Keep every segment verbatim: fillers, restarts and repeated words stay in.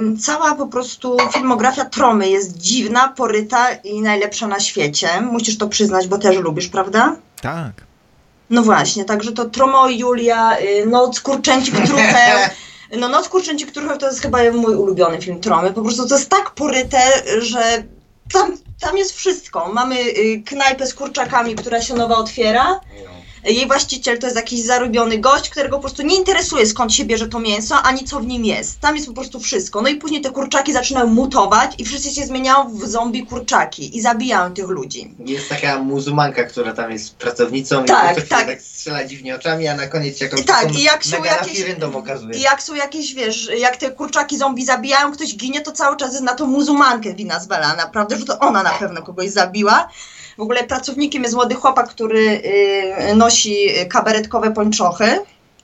Cała po prostu filmografia Tromy jest dziwna, poryta i najlepsza na świecie. Musisz to przyznać, bo też lubisz, prawda? Tak. No właśnie, także to Tromo i Julia, Noc Kurczęcik Trucheł. No Noc Kurczęcik Trucheł to jest chyba mój ulubiony film Tromy. Po prostu to jest tak poryte, że tam, tam jest wszystko. Mamy knajpę z kurczakami, która się nowa otwiera. Jej właściciel to jest jakiś zarobiony gość, którego po prostu nie interesuje, skąd się bierze to mięso, ani co w nim jest. Tam jest po prostu wszystko. No i później te kurczaki zaczynają mutować i wszyscy się zmieniają w zombie kurczaki i zabijają tych ludzi. Jest taka muzułmanka, która tam jest pracownicą tak, i tak. tak strzela dziwnie oczami, a na koniec się jakąś tak, i jak są jakieś, okazuje. I jak są jakieś, wiesz, jak te kurczaki zombie zabijają, ktoś ginie, to cały czas jest na tą muzułmankę wina zwala, naprawdę, że to ona na pewno kogoś zabiła. W ogóle pracownikiem jest młody chłopak, który y, nosi kabaretkowe pończochy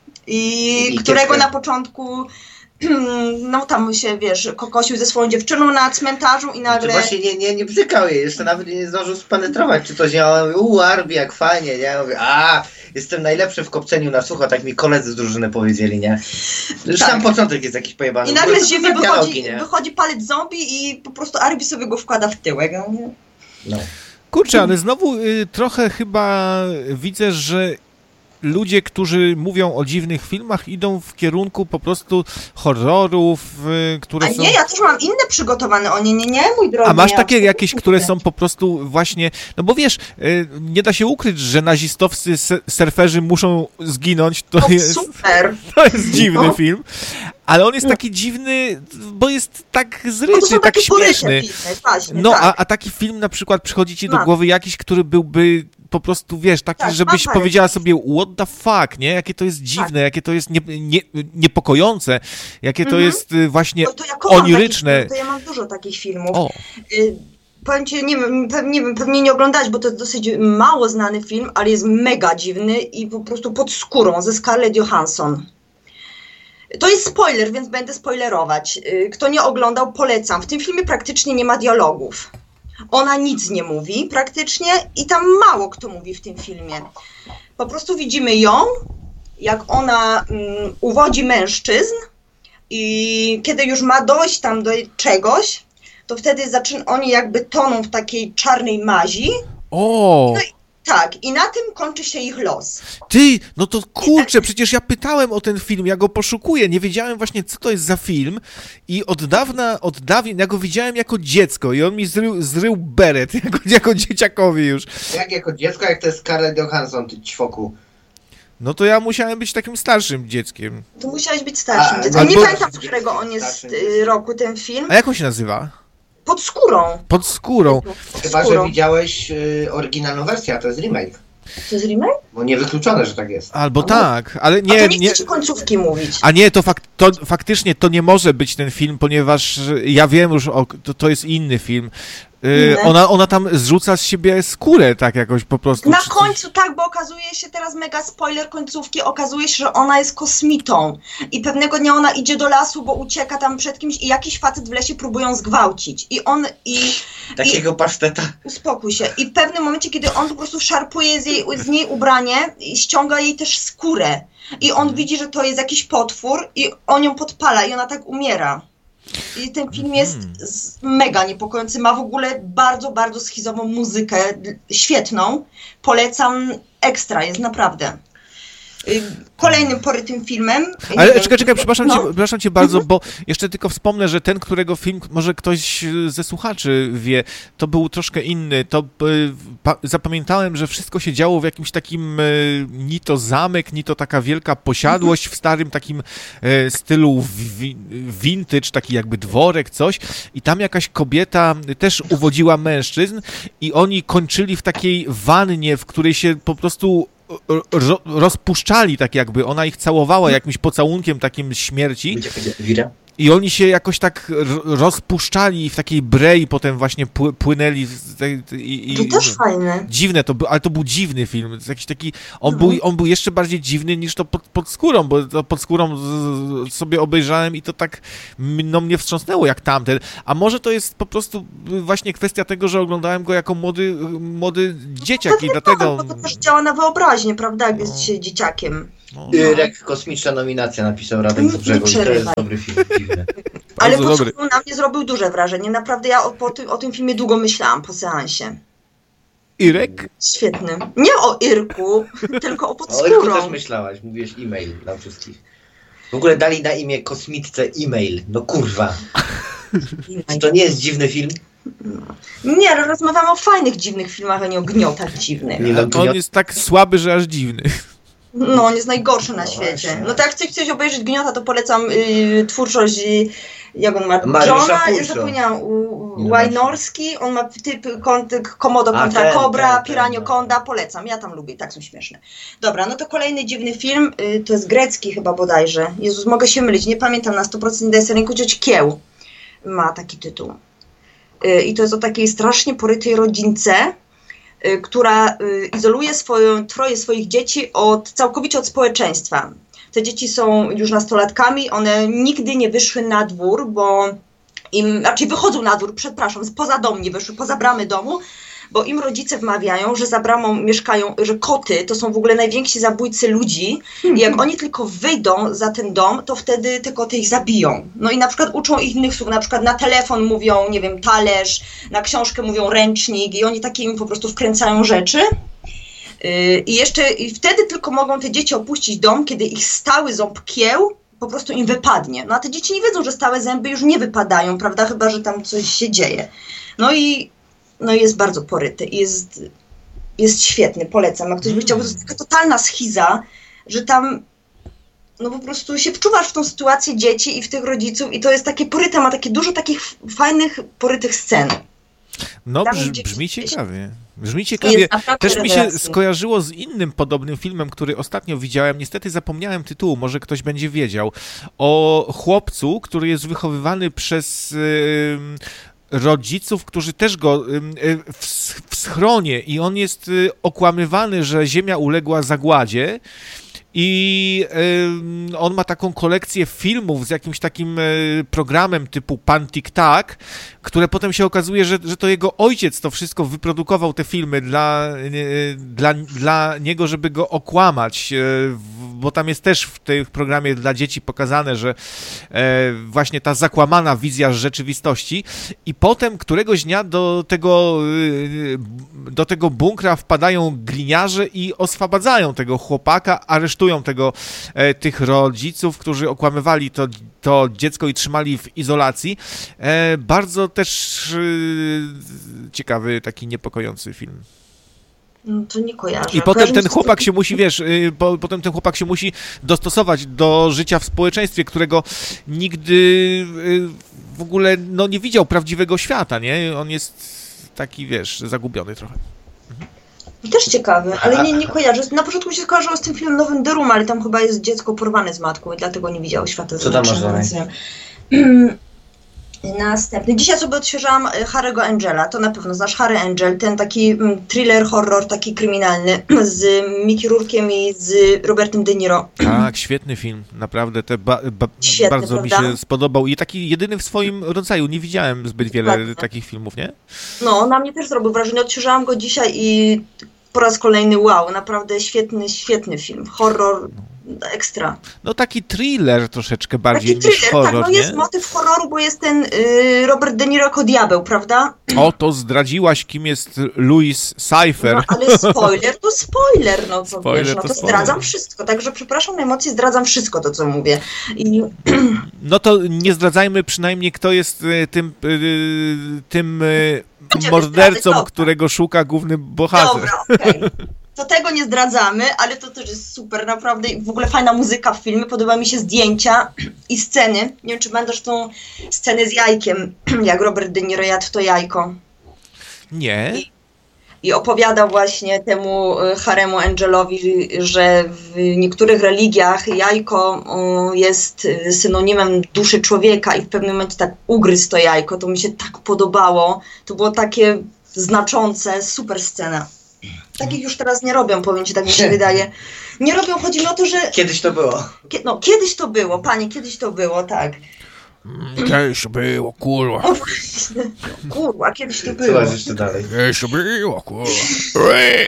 i, I którego kiepkę. Na początku no tam się, wiesz, kokosił ze swoją dziewczyną na cmentarzu i nagle... Znaczy właśnie nie, nie, nie bzykał jej, jeszcze nawet nie zdążył spenetrować czy coś, ja mówię, uuu Arbi, jak fajnie, nie? Ja mówię, a jestem najlepszy w kopceniu na sucho, tak mi koledzy z drużyny powiedzieli, nie? Już tak. Sam początek jest jakiś pojebany. I nagle z ziemi wychodzi, wychodzi palec zombie i po prostu Arbi sobie go wkłada w tyłek. Nie? No. Kurczę, ale znowu y, trochę chyba widzę, że ludzie, którzy mówią o dziwnych filmach, idą w kierunku po prostu horrorów, y, które A są... nie, ja też mam inne przygotowane, o nie, nie, nie, mój drogi. A masz ja takie jakieś, które są po prostu właśnie... No bo wiesz, y, nie da się ukryć, że nazistowscy surferzy muszą zginąć. To, to jest super. To jest dziwny no. film. Ale on jest taki dziwny, bo jest tak zryty, no tak śmieszny. Filmy, właśnie, no, tak. a, a taki film na przykład przychodzi ci do Mam. głowy jakiś, który byłby po prostu, wiesz, taki, tak, żebyś mam powiedziała sobie what the fuck, nie? Jakie to jest dziwne, tak. jakie to jest nie, nie, niepokojące, jakie to mhm. jest właśnie no, to ja oniryczne. Film, to ja mam dużo takich filmów. O. Y Powiem ci, nie wiem, pewnie, pewnie nie oglądać, bo to jest dosyć mało znany film, ale jest mega dziwny i po prostu pod skórą ze Scarlett Johansson. To jest spoiler, więc będę spoilerować. Kto nie oglądał, polecam. W tym filmie praktycznie nie ma dialogów. Ona nic nie mówi praktycznie i tam mało kto mówi w tym filmie. Po prostu widzimy ją, jak ona um, uwodzi mężczyzn i kiedy już ma dojść tam do czegoś, to wtedy zaczyna, oni jakby toną w takiej czarnej mazi. O! No i, tak, i na tym kończy się ich los. Ty, no to kurczę, przecież ja pytałem o ten film, ja go poszukuję, nie wiedziałem właśnie, co to jest za film i od dawna, od dawien, ja go widziałem jako dziecko i on mi zrył, zrył beret, jako, jako dzieciakowi już. Jak jako dziecko, jak to jest Scarlett Johansson, ty ćwoku? No to ja musiałem być takim starszym dzieckiem. To musiałeś być starszym A, dzieckiem. albo... Nie pamiętam, z którego on jest y, roku, ten film. A jak on się nazywa? Pod skórą. Pod skórą. Pod Chyba, skórą. że widziałeś y, oryginalną wersję, a to jest remake. To jest remake? Bo niewykluczone, że tak jest. Albo no. tak, ale nie... A to nie, nie chcę ci końcówki mówić. A nie, to, fak to faktycznie to nie może być ten film, ponieważ ja wiem już, o, to, to jest inny film. Yy, ona, ona tam zrzuca z siebie skórę tak jakoś po prostu. Na końcu tak, bo okazuje się, teraz mega spoiler końcówki, okazuje się, że ona jest kosmitą i pewnego dnia ona idzie do lasu, bo ucieka tam przed kimś i jakiś facet w lesie próbują zgwałcić i on i... Takiego i, paszteta. Uspokój się. I w pewnym momencie, kiedy on po prostu szarpuje z, jej, z niej ubranie i ściąga jej też skórę i on widzi, że to jest jakiś potwór i on ją podpala i ona tak umiera. I ten film jest mega niepokojący, ma w ogóle bardzo, bardzo schizową muzykę, świetną, polecam, ekstra jest naprawdę. Kolejnym porytym filmem... Ale wiem, czekaj, czekaj, przepraszam, no. cię, przepraszam cię bardzo, bo jeszcze tylko wspomnę, że ten, którego film, może ktoś ze słuchaczy wie, to był troszkę inny, to pa, zapamiętałem, że wszystko się działo w jakimś takim ni to zamek, ni to taka wielka posiadłość w starym takim e, stylu wi, vintage, taki jakby dworek, coś i tam jakaś kobieta też uwodziła mężczyzn i oni kończyli w takiej wannie, w której się po prostu Ro, rozpuszczali tak jakby, ona ich całowała jakimś pocałunkiem takim śmierci i oni się jakoś tak rozpuszczali w takiej brei, potem właśnie płynęli i, i, to też fajne. Dziwne to był, ale to był dziwny film, to jest jakiś taki, on, mhm. był, on był jeszcze bardziej dziwny niż to pod, pod skórą, bo to pod skórą z, sobie obejrzałem i to tak no, mnie wstrząsnęło jak tamten, a może to jest po prostu właśnie kwestia tego, że oglądałem go jako młody, młody dzieciak no, i dlatego... Bo to też działa na wyobraźnię, prawda, jak jest się dzieciakiem. No, Irek, kosmiczna nominacja, napisał Radek z Brzegu i to jest dobry film, dziwny. Ale po dobry. Na mnie zrobił duże wrażenie. Naprawdę ja o, po ty, o tym filmie długo myślałam po seansie. Irek? Świetny. Nie o Irku, tylko o Podskórą. O Irku też myślałaś, mówiłeś e-mail dla wszystkich. W ogóle dali na imię kosmitce e-mail. No kurwa. Czy to nie jest dziwny film? Nie, ale rozmawiamy o fajnych, dziwnych filmach, a nie o gniotach dziwnych. Nie, no, on jest tak słaby, że aż dziwny. No, on jest najgorszy na świecie. No to jak chcesz, chcesz obejrzeć Gniota, to polecam y, twórczość, y, jak on ma, Johna, ja zapomniałam, Łajnorski, on ma typ Komodo kontra ten, Cobra, ten, ten, Piranio Konda, polecam, ja tam lubię, tak są śmieszne. Dobra, no to kolejny dziwny film, y, to jest grecki chyba bodajże, Jezus, mogę się mylić, nie pamiętam na sto procent, daję sobie ręku, Kieł ma taki tytuł. Y, I to jest o takiej strasznie porytej rodzince, która izoluje swoją, troje swoich dzieci od, całkowicie od społeczeństwa. Te dzieci są już nastolatkami, one nigdy nie wyszły na dwór, bo im, raczej wychodzą na dwór, przepraszam, poza dom nie wyszły, poza bramy domu, bo im rodzice wmawiają, że za bramą mieszkają, że koty to są w ogóle najwięksi zabójcy ludzi i jak oni tylko wyjdą za ten dom, to wtedy te koty ich zabiją. No i na przykład uczą ich innych słów, na przykład na telefon mówią, nie wiem, talerz, na książkę mówią ręcznik i oni takie im po prostu wkręcają rzeczy. Yy, I jeszcze i wtedy tylko mogą te dzieci opuścić dom, kiedy ich stały ząb kieł po prostu im wypadnie. No a te dzieci nie wiedzą, że stałe zęby już nie wypadają, prawda, chyba że tam coś się dzieje. No i No jest bardzo poryty i jest, jest świetny, polecam. Jak ktoś by chciał, to jest taka totalna schiza, że tam no po prostu się wczuwasz w tą sytuację dzieci i w tych rodziców i to jest takie poryte, ma takie dużo takich fajnych, porytych scen. No brz, brzmi ciekawie. Brzmi ciekawie. Też mi się skojarzyło z innym podobnym filmem, który ostatnio widziałem. Niestety zapomniałem tytułu, może ktoś będzie wiedział. O chłopcu, który jest wychowywany przez Yy, rodziców, którzy też go w schronie i on jest okłamywany, że ziemia uległa zagładzie i on ma taką kolekcję filmów z jakimś takim programem typu Pan Tik Tak, które potem się okazuje, że, że to jego ojciec to wszystko wyprodukował, te filmy dla, dla, dla niego, żeby go okłamać, bo tam jest też w tym programie dla dzieci pokazane, że właśnie ta zakłamana wizja rzeczywistości i potem któregoś dnia do tego, do tego bunkra wpadają gliniarze i oswabadzają tego chłopaka, aresztują tego, tych rodziców, którzy okłamywali to, to dziecko i trzymali w izolacji. Bardzo też ciekawy, taki niepokojący film. No to nie kojarzę. I potem ten chłopak się musi, wiesz, po, potem ten chłopak się musi dostosować do życia w społeczeństwie, którego nigdy w ogóle no, nie widział prawdziwego świata, nie? On jest taki, wiesz, zagubiony trochę. Mhm. Też ciekawy, ale nie, nie kojarzę. Na początku się skojarzyło z tym filmem Nowym The Room, ale tam chyba jest dziecko porwane z matką i dlatego nie widziało świata. Co tam masz dalej? Następny. Dzisiaj sobie odświeżałam Harry'ego Angela. To na pewno znasz Harry Angel, ten taki mm, thriller, horror, taki kryminalny z Mickey Rourke'iem i z Robertem De Niro. Tak, świetny film. Naprawdę. Te ba, ba, Świetny, bardzo prawda? Mi się spodobał i taki jedyny w swoim rodzaju. Nie widziałem zbyt wiele Dokładnie. takich filmów, nie? No, na mnie też zrobił wrażenie. Odświeżałam go dzisiaj i po raz kolejny wow. Naprawdę świetny, świetny film. Horror. Ekstra. No taki thriller troszeczkę bardziej taki niż thriller, horror, tak, no jest motyw horroru, bo jest ten y, Robert De Niro jako diabeł, prawda? O, to zdradziłaś, kim jest Louis Cypher. No, ale spoiler to spoiler, no to spoiler wiesz, no to, to zdradzam wszystko, także przepraszam na emocje, zdradzam wszystko to, co mówię. I... No to nie zdradzajmy przynajmniej, kto jest tym, tym mordercą, którego szuka główny bohater. Dobra, okej. Okay. To tego nie zdradzamy, ale to też jest super, naprawdę w ogóle fajna muzyka w filmie, podoba mi się zdjęcia i sceny. Nie wiem, czy pamiętasz tą scenę z jajkiem, jak Robert De Niro jadł to jajko. Nie. I, i opowiadał właśnie temu Harry'emu Angelowi, że w niektórych religiach jajko jest synonimem duszy człowieka i w pewnym momencie tak ugryzł to jajko, to mi się tak podobało. To było takie znaczące, super scena. Takich już teraz nie robią, powiem ci, tak mi się wydaje. Nie robią, chodzi mi o to, że... Kiedyś to było. Kie... No, kiedyś to było, panie, kiedyś to było, tak. Kiedyś to było, kurwa. O, właśnie. Kurwa, kiedyś to było. Co masz jeszcze dalej? Kiedyś to było, kurwa.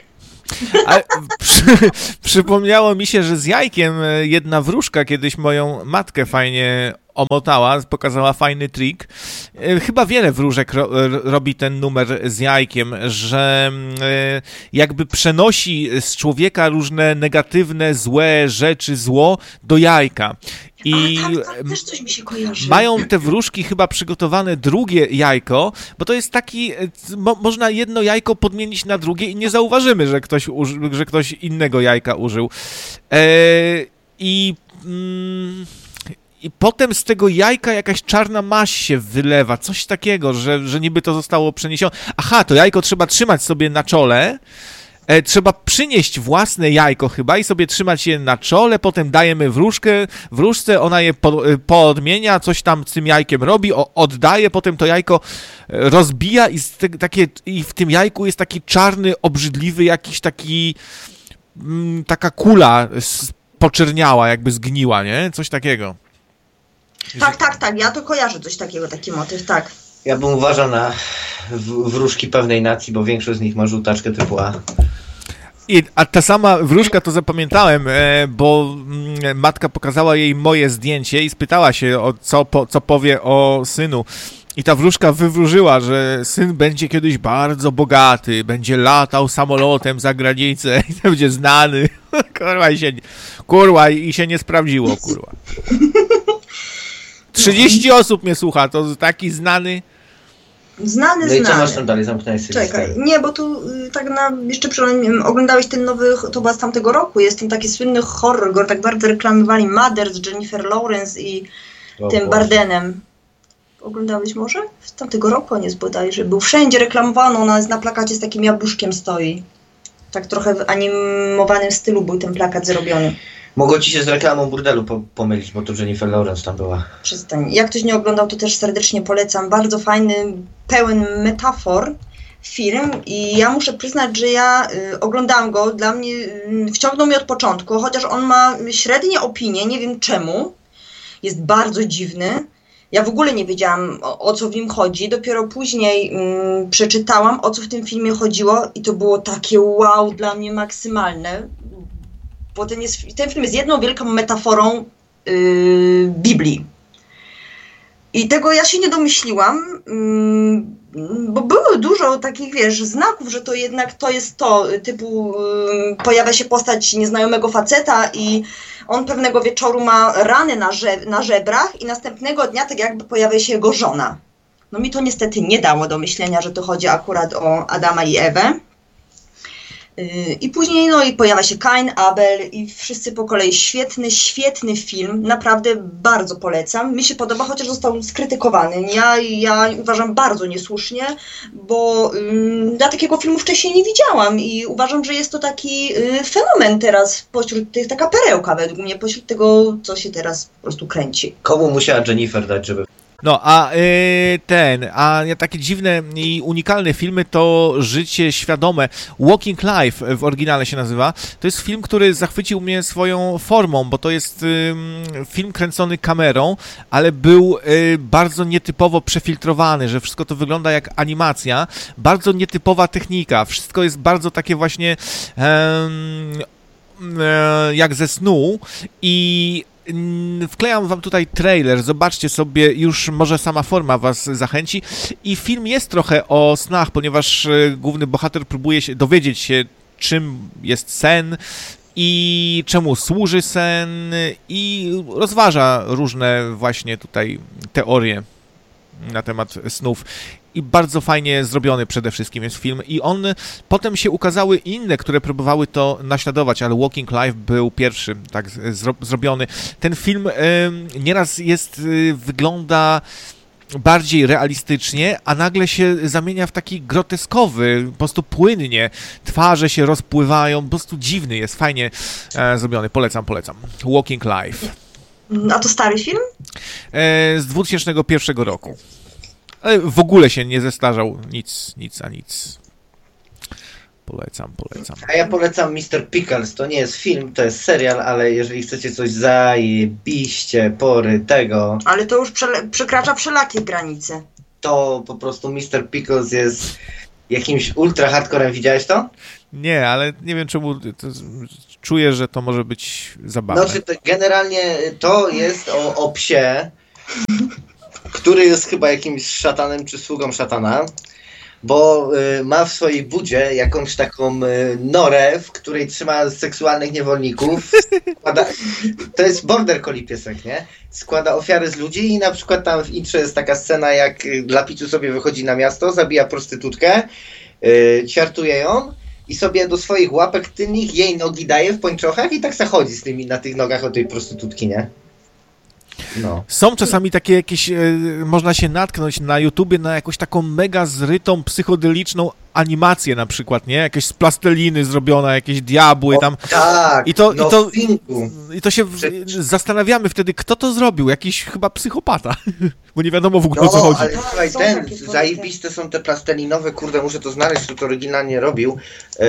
A przy, przypomniało mi się, że z jajkiem jedna wróżka kiedyś moją matkę fajnie omotała, pokazała fajny trik. Chyba wiele wróżek ro, robi ten numer z jajkiem, że jakby przenosi z człowieka różne negatywne, złe rzeczy, zło do jajka. I A, tak, tak, też coś mi się kojarzy. Mają te wróżki chyba przygotowane drugie jajko, bo to jest taki, mo, można jedno jajko podmienić na drugie i nie zauważymy, że ktoś, uży, że ktoś innego jajka użył. E, I... Mm, I potem z tego jajka jakaś czarna maź się wylewa, coś takiego, że, że niby to zostało przeniesione. Aha, to jajko trzeba trzymać sobie na czole, e, trzeba przynieść własne jajko chyba i sobie trzymać je na czole, potem dajemy wróżkę, wróżce, ona je po, poodmienia, coś tam z tym jajkiem robi, o, oddaje, potem to jajko rozbija i, z te, takie, i w tym jajku jest taki czarny, obrzydliwy, jakiś taki, m, taka kula poczerniała, jakby zgniła, nie? Coś takiego. Tak, tak, tak, ja to kojarzę coś takiego, taki motyw, tak. Ja bym uważał na wróżki pewnej nacji, bo większość z nich ma żółtaczkę typu A. I, a ta sama wróżka, to zapamiętałem, e, bo m, matka pokazała jej moje zdjęcie i spytała się, o co, po, co powie o synu. I ta wróżka wywróżyła, że syn będzie kiedyś bardzo bogaty, będzie latał samolotem za granicę i będzie znany. Kurwa, i się, kurwa, i się nie sprawdziło, kurwa. trzydzieści osób mnie słucha, to taki znany. Znany, no i znany. co masz tam dalej? Zamknąłeś sobie Czekaj, historię. nie, bo tu y, tak na, jeszcze przy, oglądałeś ten nowy, to chyba z tamtego roku, jest ten taki słynny horror, go tak bardzo reklamowali, Mother z Jennifer Lawrence i O, tym Boże. Bardenem. Oglądałeś może? Z tamtego roku on jest bodajże. Był wszędzie reklamowany, ona jest na plakacie z takim jabłuszkiem stoi. Tak trochę w animowanym stylu był ten plakat zrobiony. Mogło ci się z reklamą burdelu po pomylić, bo to Jennifer Lawrence tam była. Przestań. Jak ktoś nie oglądał, to też serdecznie polecam. Bardzo fajny, pełen metafor film i ja muszę przyznać, że ja y, oglądałam go, dla mnie y, wciągnął mnie od początku, chociaż on ma średnie opinie, nie wiem czemu. Jest bardzo dziwny. Ja w ogóle nie wiedziałam, o, o co w nim chodzi. Dopiero później y, przeczytałam, o co w tym filmie chodziło i to było takie wow dla mnie maksymalne. Bo ten, jest, ten film jest jedną wielką metaforą yy, Biblii. I tego ja się nie domyśliłam, yy, bo było dużo takich, wiesz, znaków, że to jednak to jest to, typu yy, pojawia się postać nieznajomego faceta i on pewnego wieczoru ma rany na, żeb na żebrach i następnego dnia tak jakby pojawia się jego żona. No mi to niestety nie dało do myślenia, że to chodzi akurat o Adama i Ewę. I później, no i pojawia się Kain, Abel i wszyscy po kolei. Świetny, świetny film, naprawdę bardzo polecam. Mi się podoba, chociaż został skrytykowany. Ja, ja uważam bardzo niesłusznie, bo ym, ja takiego filmu wcześniej nie widziałam i uważam, że jest to taki y, fenomen teraz pośród tych, taka perełka według mnie, pośród tego, co się teraz po prostu kręci. Komu musiała Jennifer dać, żeby... No, a y, ten, a takie dziwne i unikalne filmy to Życie świadome. Walking Life w oryginale się nazywa. To jest film, który zachwycił mnie swoją formą, bo to jest y, film kręcony kamerą, ale był y, bardzo nietypowo przefiltrowany, że wszystko to wygląda jak animacja. Bardzo nietypowa technika. Wszystko jest bardzo takie właśnie y, y, jak ze snu i wklejam wam tutaj trailer, zobaczcie sobie, już może sama forma was zachęci i film jest trochę o snach, ponieważ główny bohater próbuje się dowiedzieć się, czym jest sen i czemu służy sen i rozważa różne właśnie tutaj teorie na temat snów. I bardzo fajnie zrobiony przede wszystkim jest film. I on, potem się ukazały inne, które próbowały to naśladować, ale Walking Life był pierwszy tak zro, zrobiony. Ten film y, nieraz jest, y, wygląda bardziej realistycznie, a nagle się zamienia w taki groteskowy, po prostu płynnie. Twarze się rozpływają, po prostu dziwny jest, fajnie e, zrobiony. Polecam, polecam. Walking Life. A to stary film? E, z dwa tysiące pierwszego roku. Ale w ogóle się nie zestarzał nic, nic a nic. Polecam, polecam. A ja polecam mister Pickles. To nie jest film, to jest serial, ale jeżeli chcecie coś zajebiście pory tego... Ale to już przekracza wszelakie granice. To po prostu mister Pickles jest jakimś ultra hardcorem. Widziałeś to? Nie, ale nie wiem czemu, to, czuję, że to może być zabawne. Znaczy, to generalnie to jest o, o psie, który jest chyba jakimś szatanem czy sługą szatana, bo y, ma w swojej budzie jakąś taką y, norę, w której trzyma seksualnych niewolników. Składa, to jest border collie piesek, nie? Składa ofiary z ludzi i na przykład tam w intrze jest taka scena, jak dla piciu sobie wychodzi na miasto, zabija prostytutkę, y, ćwiartuje ją i sobie do swoich łapek tylnych jej nogi daje w pończochach i tak se chodzi z tymi na tych nogach od tej prostytutki, nie? No. Są czasami takie jakieś, e, można się natknąć na YouTubie na jakąś taką mega zrytą, psychodeliczną animację na przykład, nie? Jakieś z plasteliny zrobiona, jakieś diabły tam. O, tak, I to, no i to, i to się w, zastanawiamy wtedy, kto to zrobił. Jakiś chyba psychopata, bo nie wiadomo w ogóle, no, o co chodzi. Ale słuchaj, ten, zajebiste są te plastelinowe, kurde, muszę to znaleźć, kto to oryginalnie robił, e,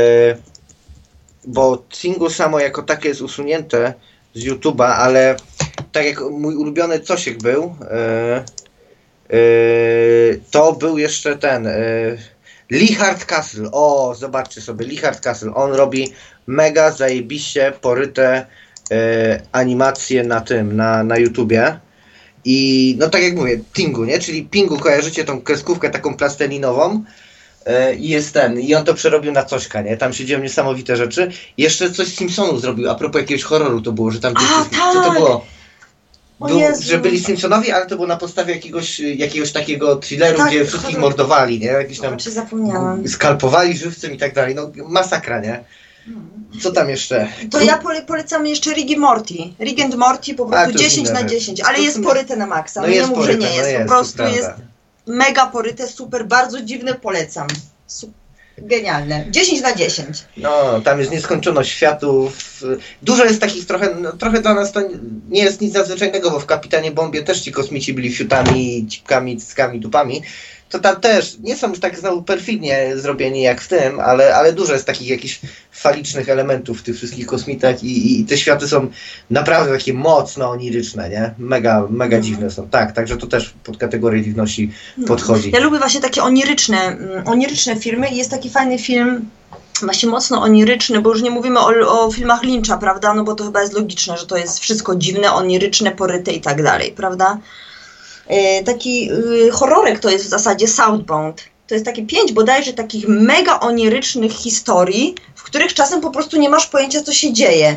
bo Tsingu samo jako takie jest usunięte z YouTube'a, ale tak jak mój ulubiony Cosiek był, e, e, to był jeszcze ten e, Lee Hardcastle. O, zobaczcie sobie, Lee Hardcastle. On robi mega zajebiście poryte e, animacje na tym, na, na YouTubie. I no tak jak mówię, Tingu, nie? Czyli Pingu, kojarzycie tą kreskówkę taką plastelinową? I jest ten, i on to przerobił na Cośka, nie? Tam się dzieją niesamowite rzeczy. I jeszcze coś z Simpsonów zrobił, a propos jakiegoś horroru to było, że tam... A, coś, co to było? Był, Jezu. że byli Simpsonowi, ale to było na podstawie jakiegoś, jakiegoś takiego thrilleru, tak, gdzie wszystkich horror. mordowali, nie? Jakieś tam zapomniałam. skalpowali żywcem i tak dalej. No masakra, nie? Co tam jeszcze? To ja pole, polecam jeszcze Rick i Morty. Rick and Morty po prostu dziesięć na dziesięć, ale to jest nie... poryte na maksa. No nie jest mów, poryte, że nie no jest. jest, Po prostu to jest mega poryte, super, bardzo dziwne, polecam. Super. Genialne. dziesięć na dziesięć. No, tam jest nieskończoność światów. Dużo jest takich trochę, no, trochę dla nas to nie jest nic nadzwyczajnego, bo w Kapitanie Bombie też ci kosmici byli fiutami, cipkami, cyckami, dupami. To tam też nie są już tak znowu perfidnie zrobieni jak w tym, ale, ale dużo jest takich jakichś falicznych elementów w tych wszystkich kosmitach i, i te światy są naprawdę takie mocno oniryczne, nie? Mega, mega mm. dziwne są. Tak, także to też pod kategorię dziwności podchodzi. Ja lubię właśnie takie oniryczne, oniryczne filmy i jest taki fajny film, właśnie mocno oniryczny, bo już nie mówimy o, o filmach Lyncha, prawda? No bo to chyba jest logiczne, że to jest wszystko dziwne, oniryczne, poryte i tak dalej, prawda? E, taki y, horrorek to jest w zasadzie Southbound. To jest takie pięć bodajże takich mega onirycznych historii, w których czasem po prostu nie masz pojęcia, co się dzieje.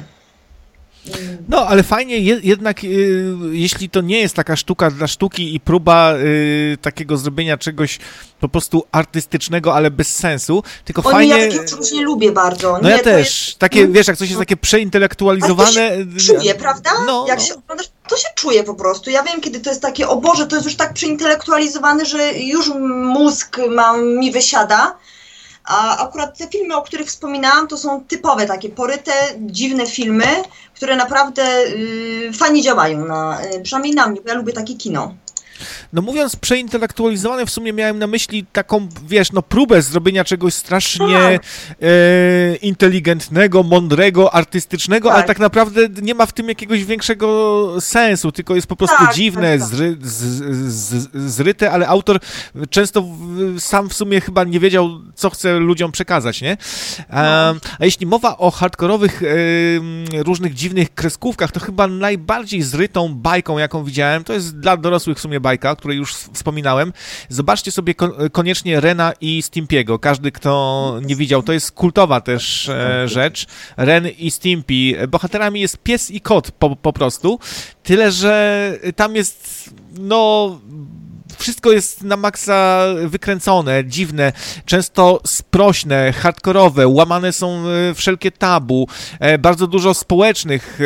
No, ale fajnie je, jednak, y, jeśli to nie jest taka sztuka dla sztuki i próba y, takiego zrobienia czegoś po prostu artystycznego, ale bez sensu, tylko o, fajnie... Nie, ja takiego czegoś nie lubię bardzo. No nie, ja też. Jest... Takie, wiesz, jak coś jest takie przeintelektualizowane... Ale to się czuje, prawda? No, jak no. się oglądasz, to się czuje po prostu. Ja wiem, kiedy to jest takie, o Boże, to jest już tak przeintelektualizowane, że już mózg ma, mi wysiada. A akurat te filmy, o których wspominałam, to są typowe takie poryte, dziwne filmy, które naprawdę y, fajnie działają, na, y, przynajmniej na mnie, bo ja lubię takie kino. No mówiąc przeintelektualizowane, w sumie miałem na myśli taką, wiesz, no próbę zrobienia czegoś strasznie e, inteligentnego, mądrego, artystycznego, tak. Ale tak naprawdę nie ma w tym jakiegoś większego sensu, tylko jest po prostu tak, dziwne, tak, tak. Zry, z, z, zryte, ale autor często w, sam w sumie chyba nie wiedział, co chce ludziom przekazać, nie? No. A, a jeśli mowa o hardkorowych, e, różnych dziwnych kreskówkach, to chyba najbardziej zrytą bajką, jaką widziałem, to jest dla dorosłych w sumie bajka, o której już wspominałem. Zobaczcie sobie koniecznie Rena i Stimpy'ego. Każdy, kto nie widział, to jest kultowa też e, rzecz. Ren i Stimpy. Bohaterami jest pies i kot po, po prostu. Tyle, że tam jest no... Wszystko jest na maksa wykręcone, dziwne, często sprośne, hardkorowe, łamane są wszelkie tabu, bardzo dużo społecznych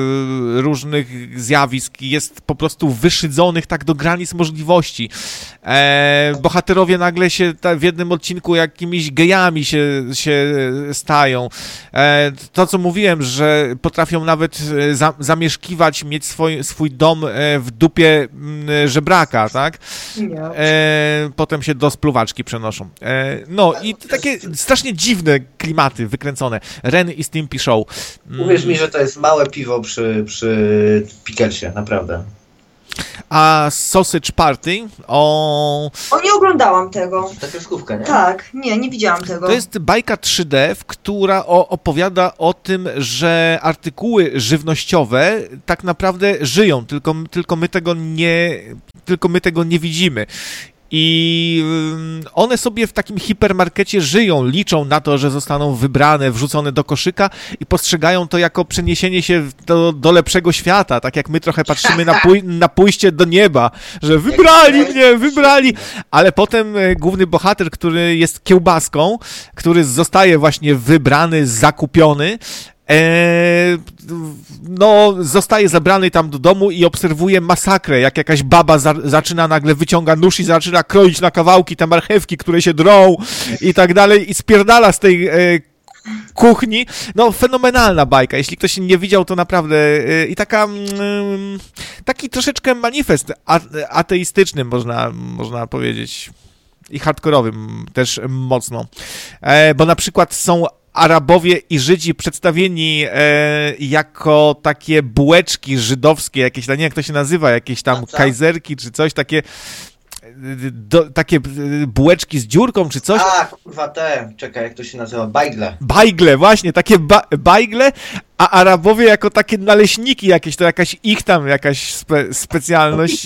różnych zjawisk jest po prostu wyszydzonych tak do granic możliwości. Bohaterowie nagle się w jednym odcinku jakimiś gejami się, się stają. To, co mówiłem, że potrafią nawet zamieszkiwać, mieć swój, swój dom w dupie żebraka, tak? E, potem się do spluwaczki przenoszą. E, no i takie strasznie dziwne klimaty wykręcone. Ren i Stimpy Show. Uwierz mi, że to jest małe piwo przy, przy Pickelsie, naprawdę. A Sausage Party o... O, nie oglądałam tego. To kreskówka, nie? Tak, nie, nie widziałam tego. To jest bajka trzy D, w która o, opowiada o tym, że artykuły żywnościowe tak naprawdę żyją, tylko, tylko my tego nie, tylko my tego nie widzimy. I one sobie w takim hipermarkecie żyją, liczą na to, że zostaną wybrane, wrzucone do koszyka i postrzegają to jako przeniesienie się do, do lepszego świata, tak jak my trochę patrzymy na, pój- na pójście do nieba, że wybrali mnie, wybrali, ale potem główny bohater, który jest kiełbaską, który zostaje właśnie wybrany, zakupiony, Eee, no, zostaje zabrany tam do domu i obserwuje masakrę, jak jakaś baba za, zaczyna nagle, wyciąga nóż i zaczyna kroić na kawałki te marchewki, które się drą i tak dalej i spierdala z tej e, kuchni. No, fenomenalna bajka. Jeśli ktoś nie widział, to naprawdę e, i taka mm, taki troszeczkę manifest a, ateistyczny, można, można powiedzieć. I hardkorowym też mocno. E, bo na przykład są Arabowie i Żydzi przedstawieni e, jako takie bułeczki żydowskie, jakieś, nie wiem jak to się nazywa, jakieś tam kajzerki czy coś, takie do, takie bułeczki z dziurką czy coś. A, kurwa te, czekaj, jak to się nazywa, bajgle. Bajgle, właśnie, takie ba bajgle, a Arabowie jako takie naleśniki jakieś, to jakaś ich tam jakaś spe specjalność.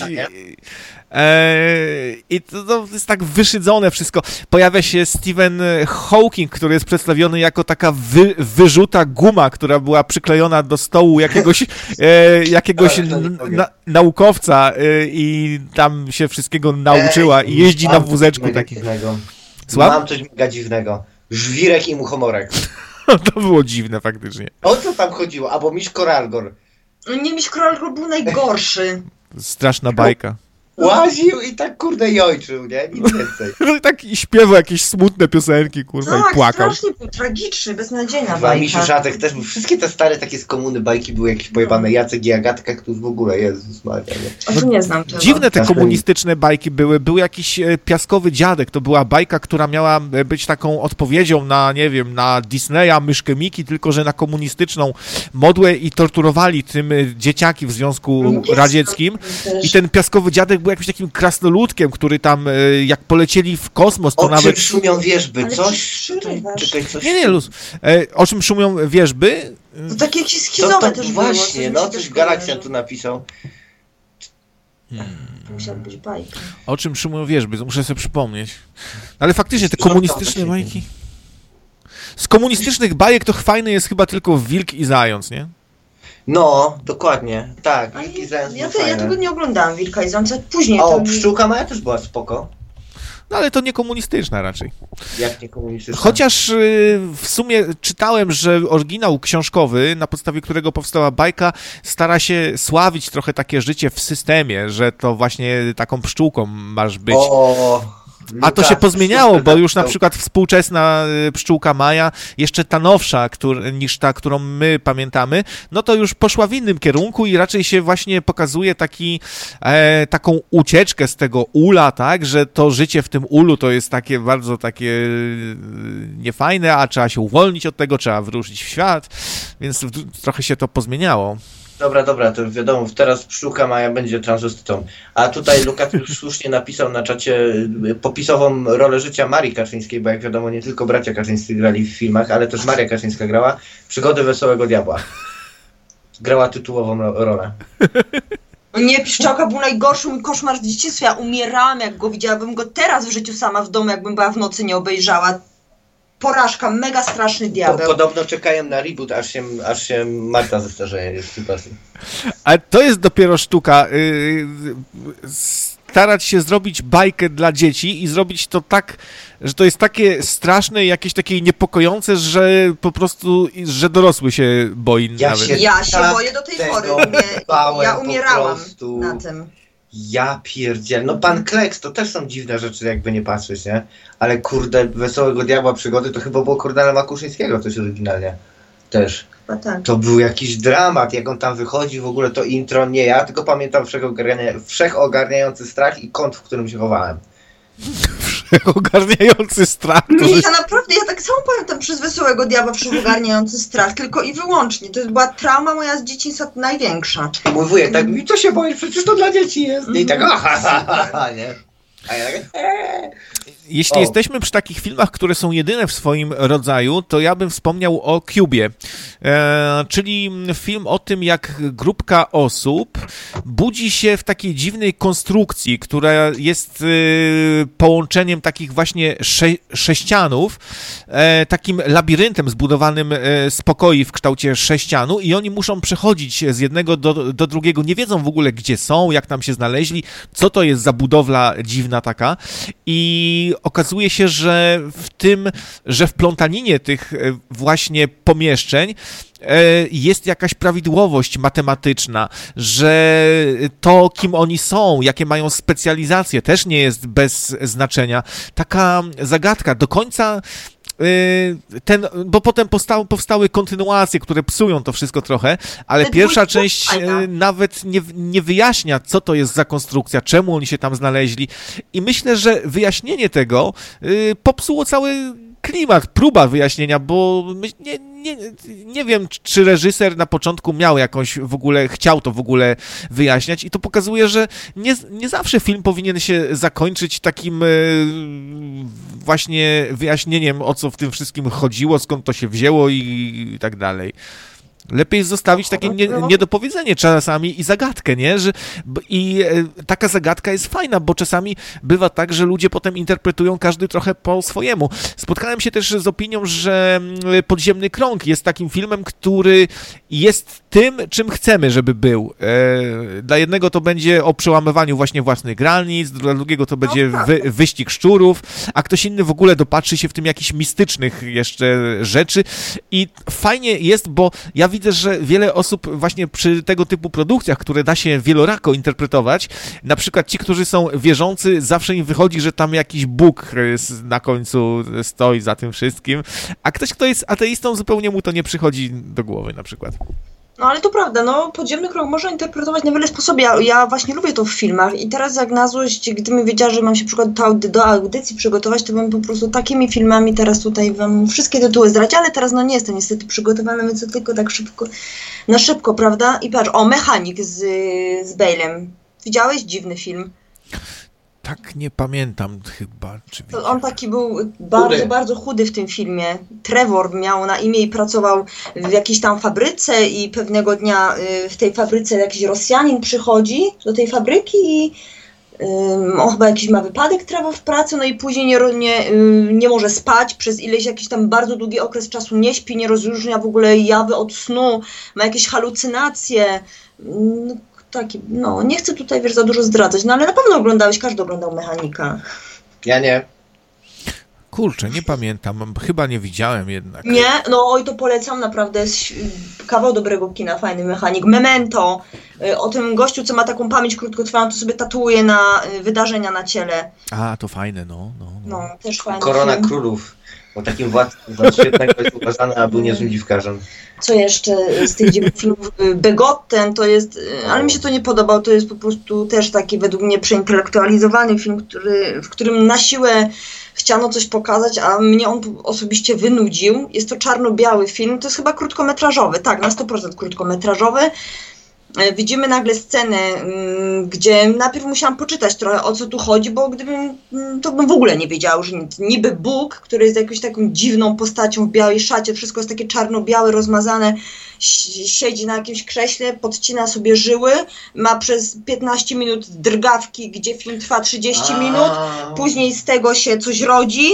Eee, I to, to jest tak wyszydzone wszystko. Pojawia się Stephen Hawking, który jest przedstawiony jako taka wy, wyrzuta guma, która była przyklejona do stołu jakiegoś, e, jakiegoś na, naukowca e, i tam się wszystkiego nauczyła Ej, i jeździ na wózeczku takim. Mam coś mega dziwnego. Żwirek i muchomorek. To było dziwne faktycznie. O co tam chodziło? Albo Miś Koralgor. Nie, Miś Koralgor był najgorszy. Straszna bajka. Łaził i tak kurde jojczył, nie? Nic więcej. No i tak i śpiewał jakieś smutne piosenki, kurwa, tak, i płakał. Tak, strasznie był tragiczny, beznadziejna bajka. Misiu Szatek też był. Wszystkie te stare takie z komuny bajki były jakieś pojebane. Jacek i Agatka, którzy w ogóle, Jezus Maria. A tu nie znam tego. Dziwne te komunistyczne bajki były. Był jakiś Piaskowy Dziadek, to była bajka, która miała być taką odpowiedzią na, nie wiem, na Disneya, Myszkę Miki, tylko że na komunistyczną modłę i torturowali tym dzieciaki w Związku Radzieckim. I ten Piaskowy Dziadek był jakimś takim krasnoludkiem, który tam, jak polecieli w kosmos, to o nawet... O czym szumią wierzby? Coś? Czekaj, coś... Nie, nie, luz. E, o czym szumią wierzby? To takie jakieś schizowe to, to też właśnie, było. no coś Galaksjan tu napisał. Hmm. To musiała być bajka. O czym szumią wierzby? To muszę sobie przypomnieć. Ale faktycznie te komunistyczne bajki... Z komunistycznych bajek to fajny jest chyba tylko Wilk i Zając, nie? No, dokładnie, tak. Wilk i Zając ja, te, ja tego nie oglądałam, Wilka i Zająca, później o, to... Pszczółka Maja też była spoko. No ale to nie komunistyczna raczej. Jak nie komunistyczna? Chociaż y, w sumie czytałem, że oryginał książkowy, na podstawie którego powstała bajka, stara się sławić trochę takie życie w systemie, że to właśnie taką pszczółką masz być. O, A to się pozmieniało, bo już na przykład współczesna Pszczółka Maja, jeszcze ta nowsza który, niż ta, którą my pamiętamy, no to już poszła w innym kierunku i raczej się właśnie pokazuje taki, e, taką ucieczkę z tego ula, tak, że to życie w tym ulu to jest takie bardzo takie niefajne, a trzeba się uwolnić od tego, trzeba wyruszyć w świat, więc w, trochę się to pozmieniało. Dobra, dobra, to wiadomo, teraz Pszczółka Maja będzie transwestytą. A tutaj Lukas już słusznie napisał na czacie popisową rolę życia Marii Kaczyńskiej, bo jak wiadomo, nie tylko bracia Kaczyńscy grali w filmach, ale też Maria Kaczyńska grała Przygody Wesołego Diabła. Grała tytułową rolę. Nie, Piszczałka był najgorszy mój koszmar w dzieciństwie. Ja umierałam, jak go widziałabym go teraz w życiu sama w domu, jakbym była w nocy nie obejrzała. Porażka, mega straszny diabeł. Po, podobno czekają na reboot, aż się, aż się Marta zestarzeje. Jest ale to jest dopiero sztuka. Yy, starać się zrobić bajkę dla dzieci i zrobić to tak, że to jest takie straszne i jakieś takie niepokojące, że po prostu, że dorosły się boi ja nawet. Się ja się tak boję do tej pory. Mnie, ja umierałam na tym. Ja pierdziel, no Pan Kleks, to też są dziwne rzeczy, jakby nie patrzeć, nie? Ale kurde, Wesołego Diabła Przygody to chyba było Kornela Makuszyńskiego coś oryginalnie. Też. Tak. To był jakiś dramat, jak on tam wychodzi, w ogóle to intro, nie ja, tylko pamiętam wszechogarnia, wszechogarniający strach i kąt, w którym się chowałem. ogarniający strach. Nie, Że... ja naprawdę, ja tak samo pamiętam przez Wesołego Diabła, przez ogarniający strach, tylko i wyłącznie. To była trauma moja z dzieciństwa największa. Mój wujek tak mówi, co się boisz, przecież to dla dzieci jest. I tak, aha, ha, ha, ha, nie? A ja tak, eee. Jeśli o. jesteśmy przy takich filmach, które są jedyne w swoim rodzaju, to ja bym wspomniał o Cubie, e, czyli film o tym, jak grupka osób budzi się w takiej dziwnej konstrukcji, która jest e, połączeniem takich właśnie sze, sześcianów, e, takim labiryntem zbudowanym e, z pokoi w kształcie sześcianu i oni muszą przechodzić z jednego do, do drugiego, nie wiedzą w ogóle, gdzie są, jak tam się znaleźli, co to jest za budowla dziwna taka i okazuje się, że w tym, że w plątaninie tych właśnie pomieszczeń jest jakaś prawidłowość matematyczna, że to, kim oni są, jakie mają specjalizacje, też nie jest bez znaczenia. Taka zagadka do końca ten, bo potem powstały, powstały kontynuacje, które psują to wszystko trochę, ale pierwsza część nawet nie, nie wyjaśnia, co to jest za konstrukcja, czemu oni się tam znaleźli i myślę, że wyjaśnienie tego popsuło cały klimat, próba wyjaśnienia, bo nie, nie, nie wiem, czy reżyser na początku miał jakąś w ogóle, chciał to w ogóle wyjaśniać i to pokazuje, że nie, nie zawsze film powinien się zakończyć takim właśnie wyjaśnieniem, o co w tym wszystkim chodziło, skąd to się wzięło i, i tak dalej. Lepiej zostawić takie nie, niedopowiedzenie czasami i zagadkę, nie? Że, i e, taka zagadka jest fajna, bo czasami bywa tak, że ludzie potem interpretują każdy trochę po swojemu. Spotkałem się też z opinią, że Podziemny Krąg jest takim filmem, który jest tym, czym chcemy, żeby był. E, dla jednego to będzie o przełamywaniu właśnie własnych granic, dla drugiego to będzie wy, wyścig szczurów, a ktoś inny w ogóle dopatrzy się w tym jakichś mistycznych jeszcze rzeczy i fajnie jest, bo ja widzę, że wiele osób właśnie przy tego typu produkcjach, które da się wielorako interpretować, na przykład ci, którzy są wierzący, zawsze im wychodzi, że tam jakiś Bóg na końcu stoi za tym wszystkim, a ktoś, kto jest ateistą, zupełnie mu to nie przychodzi do głowy na przykład. No ale to prawda, no Podziemny Krąg można interpretować na wiele sposobów. Ja, ja właśnie lubię to w filmach i teraz jak na złość, gdybym wiedziała, że mam się przykład do audycji przygotować, to bym po prostu takimi filmami teraz tutaj wam wszystkie tytuły zdradzić, ale teraz no nie jestem niestety przygotowana, więc to tylko tak szybko, na szybko, prawda? I patrz, o, Mechanik z, z Bale'em. Widziałeś? Dziwny film. Tak, nie pamiętam chyba. Czy to on taki był bardzo, chudy. bardzo chudy w tym filmie. Trevor miał na imię i pracował w jakiejś tam fabryce i pewnego dnia w tej fabryce jakiś Rosjanin przychodzi do tej fabryki i um, on chyba jakiś ma wypadek Trevor w pracy, no i później nie, nie, nie może spać, przez ileś jakiś tam bardzo długi okres czasu nie śpi, nie rozróżnia w ogóle jawy od snu, ma jakieś halucynacje. No, taki, no, nie chcę tutaj, wiesz, za dużo zdradzać, no ale na pewno oglądałeś, każdy oglądał Mechanika. Ja nie. Kurczę, nie pamiętam, chyba nie widziałem jednak. Nie? No oj, to polecam, naprawdę jest kawał dobrego kina, fajny Mechanik. Memento, o tym gościu, co ma taką pamięć krótkotrwałą, to sobie tatuuje na wydarzenia na ciele. A, to fajne, no. No, no. no też fajny Korona film. Królów. Bo takim władcą za świetnego jest uważany, a był niezłym dziwkarzem. Co jeszcze z tych dziwnych filmów? Begotten to jest, ale mi się to nie podobał, to jest po prostu też taki według mnie przeintelektualizowany film, który, w którym na siłę chciano coś pokazać, a mnie on osobiście wynudził. Jest to czarno-biały film, to jest chyba krótkometrażowy, tak, na sto procent krótkometrażowy. Widzimy nagle scenę, gdzie najpierw musiałam poczytać trochę, o co tu chodzi, bo gdybym, to bym w ogóle nie wiedział, że niby Bóg, który jest jakąś taką dziwną postacią w białej szacie, wszystko jest takie czarno-białe, rozmazane, siedzi na jakimś krześle, podcina sobie żyły, ma przez piętnaście minut drgawki, gdzie film trwa trzydzieści minut, później z tego się coś rodzi.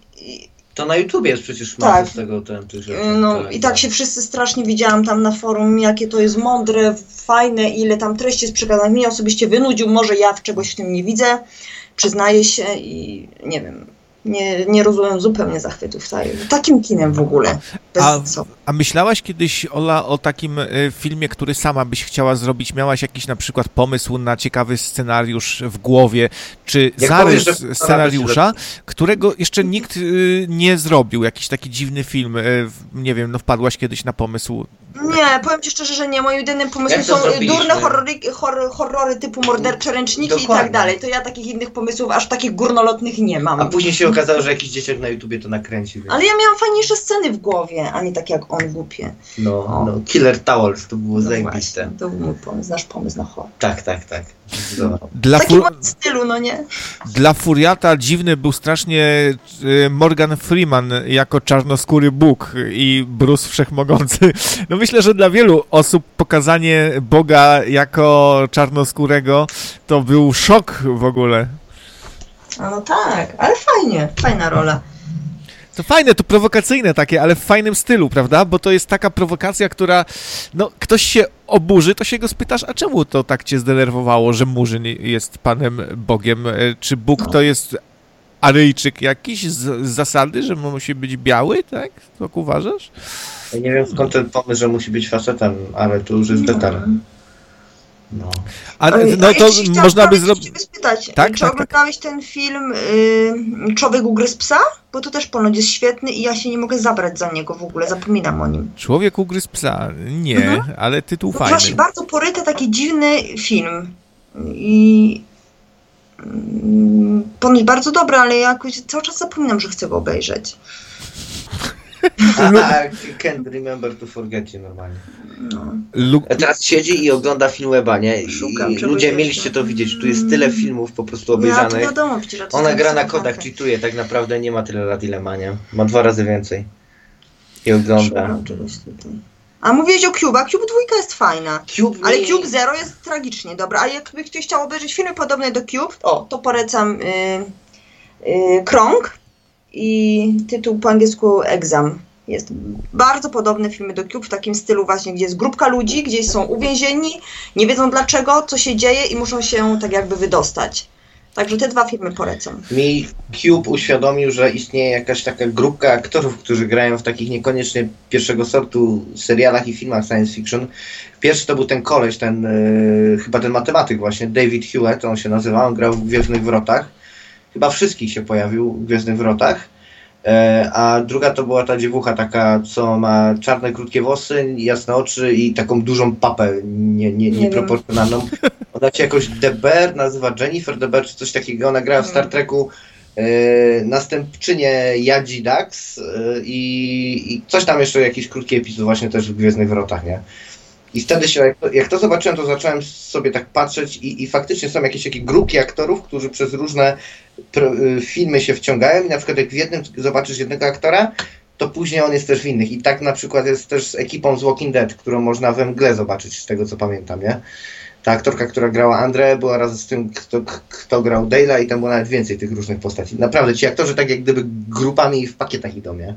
To na YouTubie jest przecież tak. masa z tego ten, tych rzeczy. No tak, i tak się wszyscy strasznie widziałam tam na forum, jakie to jest mądre, fajne, ile tam treści jest przekazane. Mnie osobiście wynudził, może ja czegoś w tym nie widzę, przyznaję się i nie wiem, nie, nie rozumiem zupełnie zachwytów takim kinem w ogóle. Bez a, a myślałaś kiedyś, Ola, o takim y, filmie, który sama byś chciała zrobić? Miałaś jakiś na przykład pomysł na ciekawy scenariusz w głowie, czy Jak zarys powiesz, że scenariusza, którego jeszcze nikt y, nie zrobił? Jakiś taki dziwny film, y, nie wiem, no wpadłaś kiedyś na pomysł Nie, powiem ci szczerze, że nie. Moim jedynym pomysłem są durne horrory, horror, horrory typu mordercze ręczniki Dokładnie. i tak dalej. To ja takich innych pomysłów, aż takich górnolotnych nie mam. A później się okazało, że jakiś dzieciak na YouTubie to nakręcił. Więc... Ale ja miałam fajniejsze sceny w głowie, a nie tak jak on głupie. No, no Killer Towers to było no zajebiste. To był mój pomysł, nasz pomysł na horror. Tak, tak, tak. Dla w takim fur... stylu, no nie? Dla Furiata dziwny był strasznie Morgan Freeman jako czarnoskóry Bóg i Bruce Wszechmogący. No myślę, że dla wielu osób pokazanie Boga jako czarnoskórego to był szok w ogóle. A no tak, ale fajnie, fajna rola. To fajne, to prowokacyjne takie, ale w fajnym stylu, prawda? Bo to jest taka prowokacja, która, no, ktoś się oburzy, to się go spytasz, a czemu to tak cię zdenerwowało, że Murzyn jest Panem Bogiem? Czy Bóg to jest Aryjczyk jakiś z, z zasady, że musi być biały, tak? Tak uważasz? Ja nie wiem skąd ten pomysł, że musi być facetem, ale to już jest detal. No. A, no to a można by zrobić... spytać, tak, czy tak, oglądałeś tak. ten film y, Człowiek ugryzł psa? Bo to też ponoć jest świetny i ja się nie mogę zabrać za niego w ogóle, zapominam o nim. Człowiek ugryzł psa. Nie, mhm. ale tytuł no, fajny. Właśnie bardzo poryty, taki dziwny film. I mm, ponoć bardzo dobry, ale ja jakoś cały czas zapominam, że chcę go obejrzeć. A, can't remember to forget you normalnie. No. Teraz siedzi i ogląda film Weba, nie? I Szukam, ludzie mieliście to widzieć, tu jest tyle filmów po prostu obejrzanych. Ja, to wiadomo, przecież, to Ona gra na kodach, cheatuje, tak naprawdę nie ma tyle lat ile ma, nie? Ma dwa razy więcej. I ogląda. A mówiłeś o Cube, a Cube dwójka jest fajna. Cube ale mi... Cube Zero jest tragicznie dobra. A jakby ktoś chciał obejrzeć filmy podobne do Cube, o, to polecam yy, yy, Krąg i tytuł po angielsku Exam. Jest bardzo podobne filmy do Cube w takim stylu właśnie, gdzie jest grupka ludzi, gdzie są uwięzieni, nie wiedzą dlaczego, co się dzieje i muszą się tak jakby wydostać. Także te dwa filmy polecam. Mi Cube uświadomił, że istnieje jakaś taka grupka aktorów, którzy grają w takich niekoniecznie pierwszego sortu serialach i filmach science fiction. Pierwszy to był ten koleś, ten yy, chyba ten matematyk właśnie, David Hewitt, on się nazywa, on grał w Gwiezdnych Wrotach. Chyba wszystkich się pojawił w Gwiezdnych Wrotach. E, a druga to była ta dziewucha taka, co ma czarne, krótkie włosy, jasne oczy i taką dużą papę nie, nie, nie nieproporcjonalną. Ona się jakoś Deber nazywa, Jennifer Deber czy coś takiego. Ona grała w Star Treku e, następczynię Jadzi Dax e, i, i coś tam jeszcze, jakiś krótki epizod właśnie też w Gwiezdnych Wrotach, nie? I wtedy się, jak to, jak to zobaczyłem, to zacząłem sobie tak patrzeć i, i faktycznie są jakieś takie grupki aktorów, którzy przez różne pro, y, filmy się wciągają i na przykład jak w jednym zobaczysz jednego aktora, to później on jest też w innych. I tak na przykład jest też z ekipą z Walking Dead, którą można we mgle zobaczyć, z tego co pamiętam, nie? Ta aktorka, która grała Andrę, była razem z tym, kto, kto grał Dale'a i tam było nawet więcej tych różnych postaci. Naprawdę, ci aktorzy tak jak gdyby grupami w pakietach idą, nie?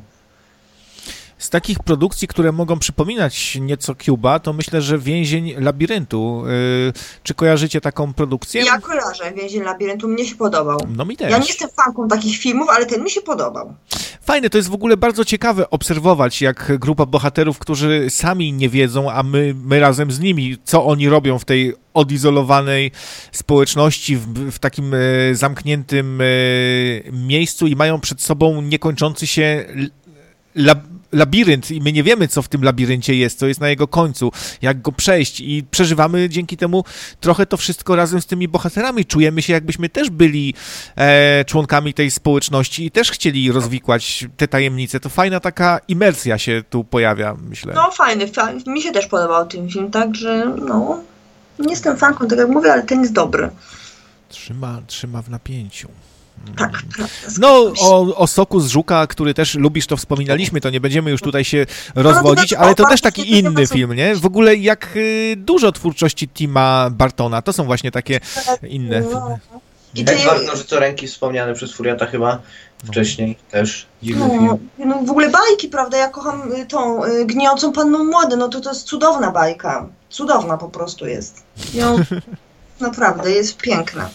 Z takich produkcji, które mogą przypominać nieco Cube'a, to myślę, że Więzień Labiryntu. Yy, czy kojarzycie taką produkcję? Ja kojarzę Więzień Labiryntu, mnie się podobał. No mi też. Ja nie jestem fanką takich filmów, ale ten mi się podobał. Fajne, to jest w ogóle bardzo ciekawe obserwować, jak grupa bohaterów, którzy sami nie wiedzą, a my, my razem z nimi, co oni robią w tej odizolowanej społeczności, w, w takim e, zamkniętym e, miejscu i mają przed sobą niekończący się lab labirynt i my nie wiemy, co w tym labiryncie jest, co jest na jego końcu, jak go przejść i przeżywamy dzięki temu trochę to wszystko razem z tymi bohaterami. Czujemy się, jakbyśmy też byli e, członkami tej społeczności i też chcieli rozwikłać te tajemnice. To fajna taka imersja się tu pojawia, myślę. No fajny, fa mi się też podobał ten film, także no, nie jestem fanką, tak jak mówię, ale ten jest dobry. Trzyma, trzyma w napięciu. Tak. No, o, o soku z żuka, który też lubisz, to wspominaliśmy, to nie będziemy już tutaj się rozwodzić, ale to też taki inny film, nie? W ogóle jak y, dużo twórczości Tima Bartona, to są właśnie takie inne filmy. Edward Nożycoręki wspomniany przez Furiata chyba wcześniej też. Dziwny film. No, no w ogóle bajki, prawda? Ja kocham tą y, Gnijącą Panną Młody, no to to jest cudowna bajka. Cudowna po prostu jest. Ją, naprawdę, jest piękna.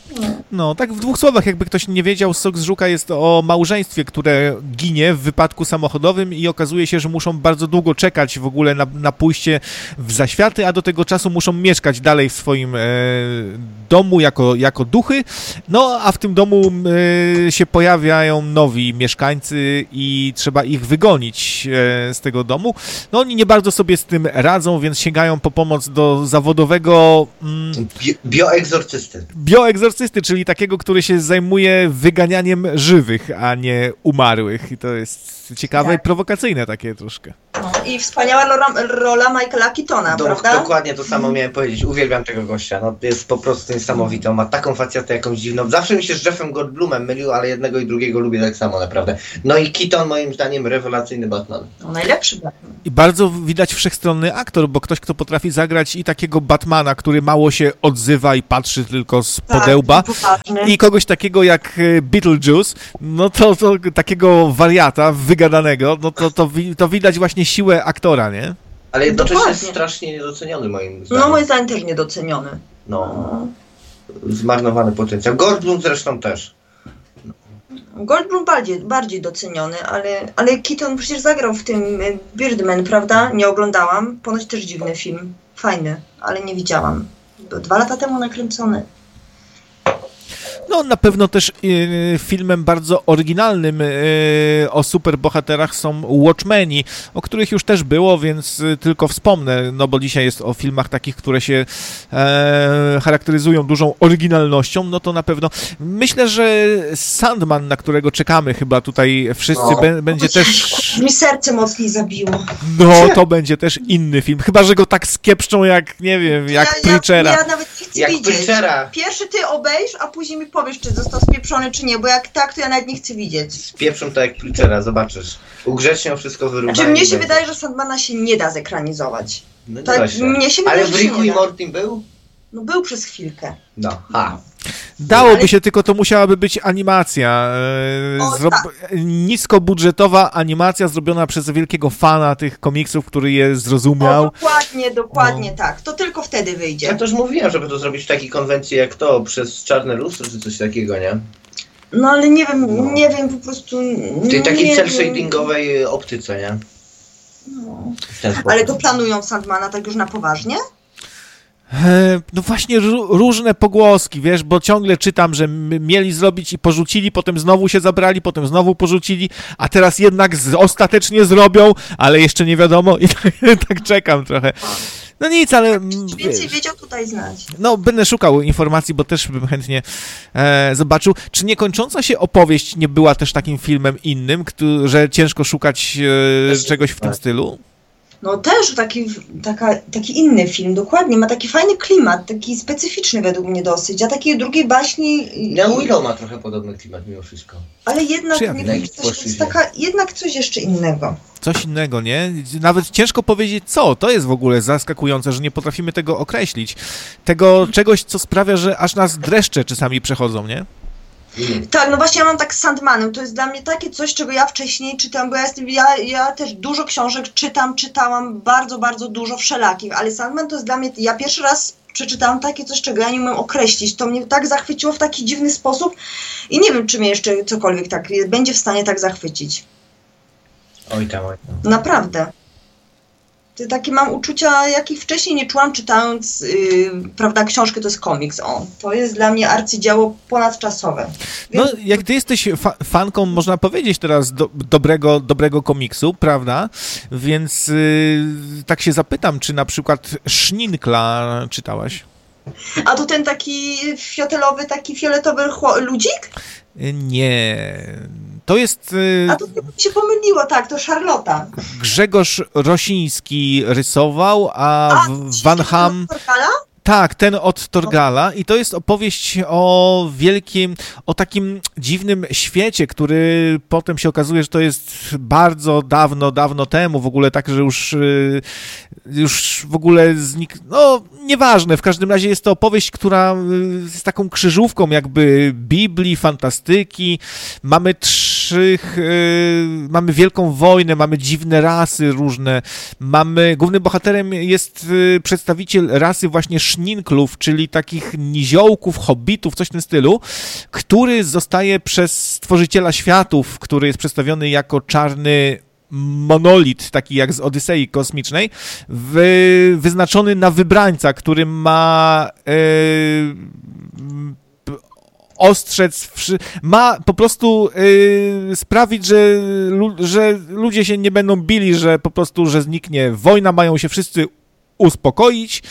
No, tak w dwóch słowach, jakby ktoś nie wiedział, Sok z Żuka jest o małżeństwie, które ginie w wypadku samochodowym i okazuje się, że muszą bardzo długo czekać w ogóle na, na pójście w zaświaty, a do tego czasu muszą mieszkać dalej w swoim e, domu jako, jako duchy. No, a w tym domu e, się pojawiają nowi mieszkańcy i trzeba ich wygonić e, z tego domu. No, oni nie bardzo sobie z tym radzą, więc sięgają po pomoc do zawodowego... Mm, Bi- bioegzorcysty. Bioegzorcysty, czyli takiego, który się zajmuje wyganianiem żywych, a nie umarłych. I to jest ciekawe tak. i prowokacyjne takie troszkę. No, i wspaniała rola, rola Michaela Keatona, Do, prawda? Dokładnie to samo miałem powiedzieć. Uwielbiam tego gościa. No, jest po prostu niesamowity. On ma taką facjatę jakąś dziwną. Zawsze mi się z Jeffem Goldblumem mylił, ale jednego i drugiego lubię tak samo naprawdę. No i Keaton moim zdaniem rewelacyjny Batman. No, najlepszy Batman. I bardzo widać wszechstronny aktor, bo ktoś, kto potrafi zagrać i takiego Batmana, który mało się odzywa i patrzy tylko z podełba, tak, i kogoś takiego jak Beetlejuice, no to, to takiego wariata wygadanego, no to, to, to widać właśnie siłę aktora, nie? Ale jednocześnie Dokładnie. jest strasznie niedoceniony moim zdaniem. No moim zdaniem też niedoceniony. No. Zmarnowany potencjał. Goldblum zresztą też. Goldblum bardziej, bardziej doceniony, ale, ale Keaton przecież zagrał w tym Birdman, prawda? Nie oglądałam. Ponoć też dziwny film. Fajny, ale nie widziałam. Dwa lata temu nakręcony. No na pewno też y, filmem bardzo oryginalnym y, o superbohaterach są Watchmeni, o których już też było, więc y, tylko wspomnę, no bo dzisiaj jest o filmach takich, które się e, charakteryzują dużą oryginalnością, no to na pewno myślę, że Sandman, na którego czekamy chyba tutaj wszyscy, no. be, będzie też... Mi serce mocniej zabiło. No to będzie też inny film, chyba że go tak skiepszczą jak, nie wiem, jak ja, Preachera. Ja, ja nawet nie chcę jak widzieć. Preachera. Pierwszy ty obejrz, a później mi powiesz, czy został spieprzony, czy nie, bo jak tak, to ja nawet nie chcę widzieć. Spieprzą to jak Preachera, zobaczysz. Ugrzecznią wszystko wyrównanie. Znaczy mnie się wydaje, że Sandmana się nie da zekranizować. No nie tak, da się. mnie się wydaje, Ale w że się Ricku nie i da. Mortim był? No był przez chwilkę. No. Ha. Dałoby Ale- się, tylko to musiałaby być animacja. e, O, Zro... tak. Niskobudżetowa animacja zrobiona przez wielkiego fana tych komiksów, który je O, zrozumiał. dokładnie, dokładnie No. tak. To tylko wtedy Ja wyjdzie. też mówiłem, żeby to zrobić w takiej konwencji jak to, przez Czarne Lustro czy coś takiego, nie? No ale nie wiem, No. nie wiem po prostu... W tej no, takiej nie cel wiem. shadingowej optyce, nie? No. W ten sposób. Ale to planują Sandmana tak już na poważnie? E, No właśnie ró- różne pogłoski, wiesz, bo ciągle czytam, że m- mieli zrobić i porzucili, potem znowu się zabrali, potem znowu porzucili, a teraz jednak z- ostatecznie zrobią, ale jeszcze nie wiadomo i tak, tak czekam trochę. No nic, ale... m, Więcej wiesz, wiedział tutaj znać. No, będę szukał informacji, bo też bym chętnie e, zobaczył. Czy niekończąca się opowieść nie była też takim filmem innym, któ- że ciężko szukać e, Też- czegoś w tym tak. stylu? No też taki, taka, taki inny film, dokładnie. Ma taki fajny klimat, taki specyficzny według mnie dosyć. A takiej drugiej baśni... No Willow ma trochę podobny klimat mimo wszystko. Ale jednak, Czy ja nie wiem? wiem, coś, jest taka, jednak coś jeszcze innego. Coś innego, nie? Nawet ciężko powiedzieć co. To jest w ogóle zaskakujące, że nie potrafimy tego określić. Tego czegoś, co sprawia, że aż nas dreszcze czasami przechodzą, nie? Mm. Tak, no właśnie ja mam tak z Sandmanem. To jest dla mnie takie coś, czego ja wcześniej czytam, bo ja jestem, ja, ja też dużo książek czytam, czytałam bardzo, bardzo dużo wszelakich, ale Sandman to jest dla mnie, ja pierwszy raz przeczytałam takie coś, czego ja nie umiem określić. To mnie tak zachwyciło w taki dziwny sposób i nie wiem, czy mnie jeszcze cokolwiek tak będzie w stanie tak zachwycić. Oj tam, oj tam. Naprawdę. To takie mam uczucia, jakich wcześniej nie czułam czytając, yy, prawda, książkę to jest komiks. O, to jest dla mnie arcydzieło ponadczasowe. No, Więc- jak ty jesteś fa- fanką, można powiedzieć teraz, do, dobrego, dobrego komiksu, prawda? Więc y, tak się zapytam, czy na przykład Szninkla czytałaś? A to ten taki fiotelowy, taki fioletowy chło- ludzik? Y, Nie. To jest y, A to mi się pomyliło, tak, to Charlotta. Grzegorz Rosiński rysował, a, A, w- Van Ham... Torkala? Tak, ten od Torgala i to jest opowieść o wielkim, o takim dziwnym świecie, który potem się okazuje, że to jest bardzo dawno, dawno temu, w ogóle tak, że już, y, już w ogóle znik... No, nieważne, w każdym razie jest to opowieść, która y, jest taką krzyżówką jakby Biblii, fantastyki. Mamy trz... największych, yy, mamy wielką wojnę, mamy dziwne rasy różne, mamy, głównym bohaterem jest yy, przedstawiciel rasy właśnie szninklów, czyli takich niziołków, hobbitów, coś w tym stylu, który zostaje przez stworzyciela światów, który jest przedstawiony jako czarny monolit, taki jak z Odysei Kosmicznej, wy, wyznaczony na wybrańca, który ma yy, ostrzec, ma po prostu yy, sprawić, że, że ludzie się nie będą bili, że po prostu, że zniknie wojna, mają się wszyscy uspokoić.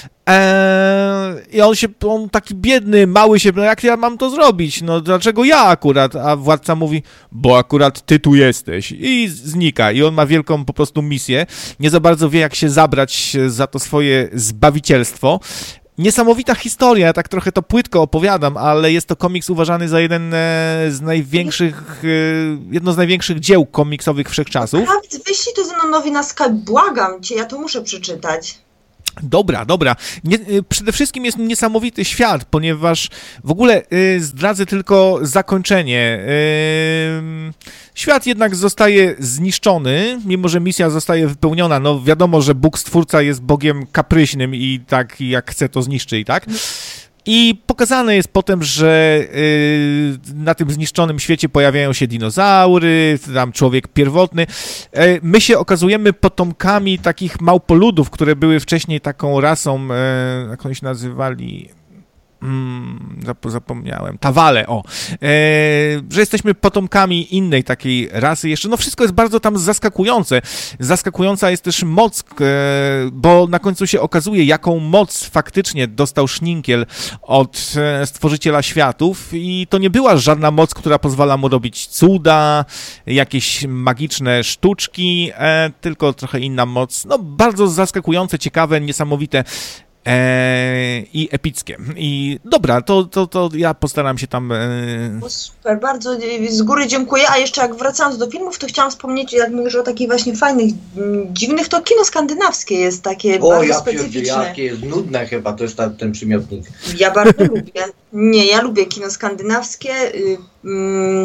Eee, I on się, on taki biedny, mały się, no jak ja mam to zrobić? No dlaczego ja akurat? A władca mówi, bo akurat ty tu jesteś. I znika. I on ma wielką po prostu misję. Nie za bardzo wie, jak się zabrać za to swoje zbawicielstwo. Niesamowita historia, ja tak trochę to płytko opowiadam, ale jest to komiks uważany za jeden z największych, jedno z największych dzieł komiksowych wszechczasów. Naprawdę, wyślij to Zenonowi na Skype, błagam cię, ja to muszę przeczytać. Dobra, dobra. Nie, przede wszystkim jest niesamowity świat, ponieważ w ogóle y, zdradzę tylko zakończenie. Y, świat jednak zostaje zniszczony, mimo że misja zostaje wypełniona. No wiadomo, że Bóg Stwórca jest Bogiem kapryśnym i tak jak chce to zniszczy i tak. I pokazane jest potem, że y, na tym zniszczonym świecie pojawiają się dinozaury, tam człowiek pierwotny. Y, my się okazujemy potomkami takich małpoludów, które były wcześniej taką rasą, y, jak oni się nazywali... Hmm, zapomniałem, Tawale, o, e, że jesteśmy potomkami innej takiej rasy jeszcze, no wszystko jest bardzo tam zaskakujące. Zaskakująca jest też moc, e, bo na końcu się okazuje, jaką moc faktycznie dostał Szninkiel od e, stworzyciela światów i to nie była żadna moc, która pozwala mu robić cuda, jakieś magiczne sztuczki, e, tylko trochę inna moc, no bardzo zaskakujące, ciekawe, niesamowite. Eee, i epickie. I dobra, to, to, to ja postaram się tam... Eee... O, super, bardzo z góry dziękuję. A jeszcze jak wracając do filmów, to chciałam wspomnieć, jak mówisz o takich właśnie fajnych, dziwnych, to kino skandynawskie jest takie o, bardzo ja specyficzne. O, jakie jest nudne chyba, to jest ta, ten przymiotnik. Ja bardzo lubię. Nie, ja lubię kino skandynawskie. Yy, yy.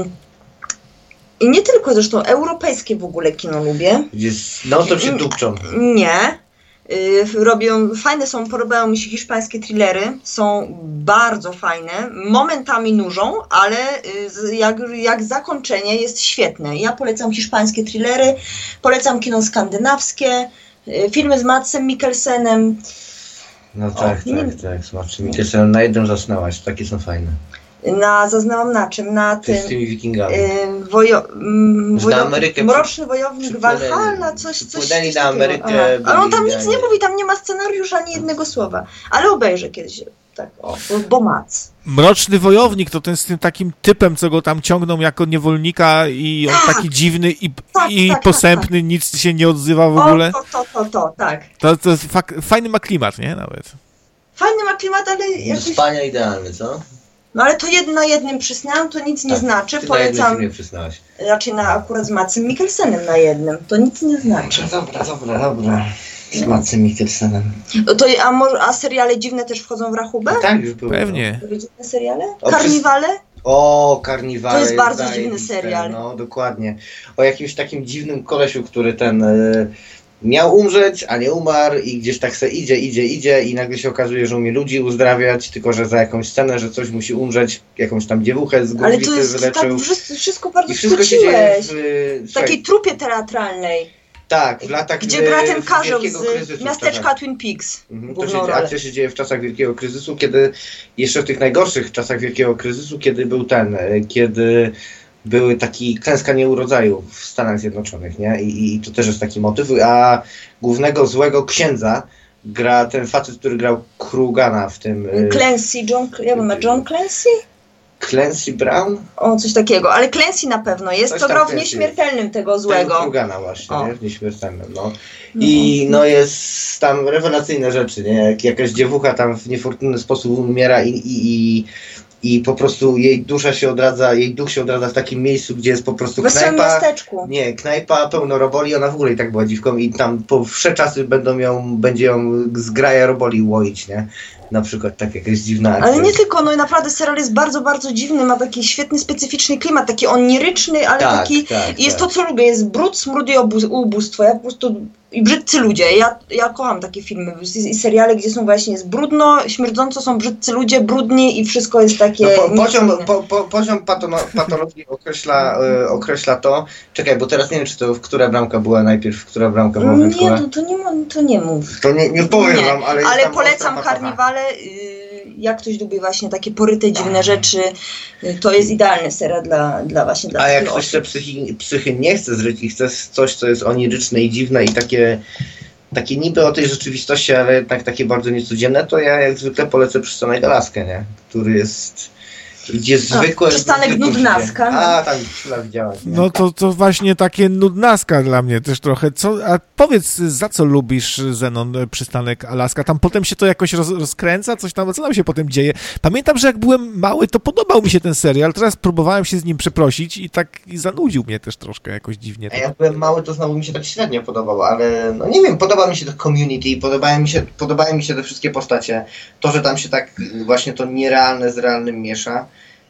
I nie tylko, zresztą europejskie w ogóle kino lubię. Jest, no to się dupczą. Nie. Robią, fajne są, podobają mi się hiszpańskie thrillery, są bardzo fajne, momentami nużą, ale jak, jak zakończenie jest świetne. Ja polecam hiszpańskie thrillery, polecam kino skandynawskie, filmy z Madsem Mikkelsenem. No tak, o, tak, tak, z Madsem Mikkelsenem na jednym zasnęłaś, takie są fajne. Na, zaznałam na czym? Na tym... Z tymi wikingami. Y, wojo, mm, wojo, na Amerykę Mroczny Wojownik Valhalla, coś, coś, coś na Amerykę. Ale on tam nic nie mówi, tam nie ma scenariusza, ani jednego słowa. Ale obejrzę kiedyś, tak, o, bo mac. Mroczny Wojownik to ten z tym takim typem, co go tam ciągną jako niewolnika i on tak, taki dziwny i, tak, i tak, posępny, tak, tak. Nic się nie odzywa w ogóle. O, to, to, to, to, tak. To, to fak, fajny ma klimat, nie? Nawet. Fajny ma klimat, ale... Jakoś... Do spania idealny, co? No ale to jedno na jednym przysnęłam, to nic nie tak, znaczy. Ty Polecam na przysnałaś. Raczej na, akurat z Madsem Mikkelsenem na jednym. To nic nie znaczy. Dobra, dobra, dobra. Z Madsem Mikkelsenem. To, a, może, a seriale dziwne też wchodzą w rachubę? No tak, już były. Pewnie. Były dziwne seriale? O, Karniwale? O, Karniwale. To jest bardzo dziwny serial. No, dokładnie. O jakimś takim dziwnym kolesiu, który ten... Yy... miał umrzeć, a nie umarł i gdzieś tak se idzie, idzie, idzie i nagle się okazuje, że umie ludzi uzdrawiać, tylko że za jakąś scenę, że coś musi umrzeć, jakąś tam dziewuchę z głowicy wyleczył. Ale to jest tak, wszystko bardzo skróciłeś. W, w takiej trupie teatralnej. Tak, w latach gdzie gra ten karzeł z miasteczka Twin Peaks. Mhm, to się, akcja się dzieje w czasach Wielkiego Kryzysu, kiedy jeszcze w tych najgorszych czasach Wielkiego Kryzysu, kiedy był ten, kiedy były taki klęska nieurodzaju w Stanach Zjednoczonych, nie? I, I to też jest taki motyw, a głównego złego księdza gra ten facet, który grał Krugana w tym... Clancy, John, ja wiem, John Clancy? Clancy Brown? O, coś takiego, ale Clancy na pewno jest, coś to grał w Nieśmiertelnym jest. Tego złego. Tego Krugana właśnie, nie? W Nieśmiertelnym, no. I no jest tam rewelacyjne rzeczy, nie? Jak jakaś dziewucha tam w niefortunny sposób umiera i, i, i i po prostu jej dusza się odradza, jej duch się odradza w takim miejscu, gdzie jest po prostu Wesołym knajpa. miasteczku. Nie, knajpa pełno roboli, ona w ogóle i tak była dziwką i tam po wsze czasy będą ją, będzie ją z graja roboli łoić, nie? Na przykład tak jakaś dziwna akcja. Ale nie tylko, no i naprawdę serial jest bardzo, bardzo dziwny, ma taki świetny, specyficzny klimat, taki oniryczny, ale tak, taki, tak, i jest tak. to, co lubię, jest brud, smród i obóz, ubóstwo, ja po prostu, i brzydcy ludzie, ja, ja kocham takie filmy i seriale, gdzie są właśnie, jest brudno, śmierdząco, są brzydcy ludzie, brudni i wszystko jest takie... No, po, poziom, po, po, poziom patono, patologii określa, y, określa to, czekaj, bo teraz nie wiem, czy to w która bramka była najpierw, która bramka była Nie, wytkła. no to nie, to nie mów. To nie, nie powiem Nie, wam, ale... ale jest tam polecam ostra Karniwale, yy, jak ktoś lubi właśnie takie poryte, dziwne rzeczy, yy, to jest idealny serial dla, dla właśnie dla A jak takich ktoś osób. te psychi, psychy nie chce zryć i chce coś, co jest oniryczne i dziwne i takie, takie niby o tej rzeczywistości, ale jednak takie bardzo niecodzienne, to ja jak zwykle polecę przystanek Alaskę, nie? Który jest... Gdzie zwykłe... przystanek zwykłe Nudnaska, życie. no. A, tam chwila widziałaś. Nie? No to, to właśnie takie nudnaska dla mnie też trochę. Co, a powiedz, za co lubisz, Zenon, przystanek Alaska? Tam potem się to jakoś roz, rozkręca? Coś tam, co tam się potem dzieje? Pamiętam, że jak byłem mały, to podobał mi się ten serial. Teraz próbowałem się z nim przeprosić i tak i zanudził mnie też troszkę jakoś dziwnie. A jak byłem mały, to znowu mi się tak średnio podobało, ale no nie wiem, podoba mi się to community, podobają mi się, podobają mi się te wszystkie postacie. To, że tam się tak właśnie to nierealne z realnym miesza.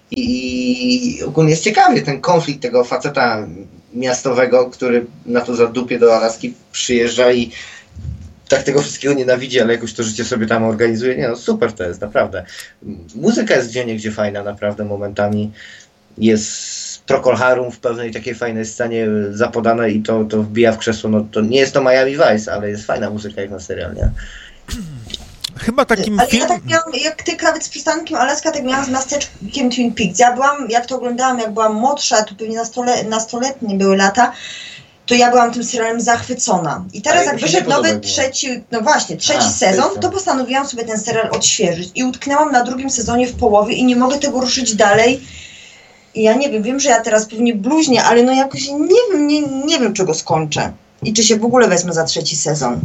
I ogólnie jest ciekawy ten konflikt tego faceta miastowego, który na to zadupie do Alaski przyjeżdża i tak tego wszystkiego nienawidzi, ale jakoś to życie sobie tam organizuje. Nie no, super to jest, naprawdę. Muzyka jest gdzieniegdzie fajna, naprawdę momentami. Jest Procol Harum w pewnej takiej fajnej scenie zapodane i to, to wbija w krzesło. No to nie jest to Miami Vice, ale jest fajna muzyka jak na serial, nie? Chyba takim Ale film... ja tak miałam, jak ty krawiec z przystankiem Alaska, tak miałam z miasteczkiem Twin Peaks. Ja byłam, jak to oglądałam, jak byłam młodsza, to pewnie nastole, nastoletnie były lata, to ja byłam tym serialem zachwycona. I teraz Ale jak mi się wyszedł nie nowy podoba trzeci, no właśnie, trzeci A, sezon, trzeci. to postanowiłam sobie ten serial odświeżyć. I utknęłam na drugim sezonie w połowie i nie mogę tego ruszyć dalej. I ja nie wiem, wiem, że ja teraz pewnie bluźnię, ale no jakoś nie wiem, nie, nie wiem, czego skończę. I czy się w ogóle wezmę za trzeci sezon.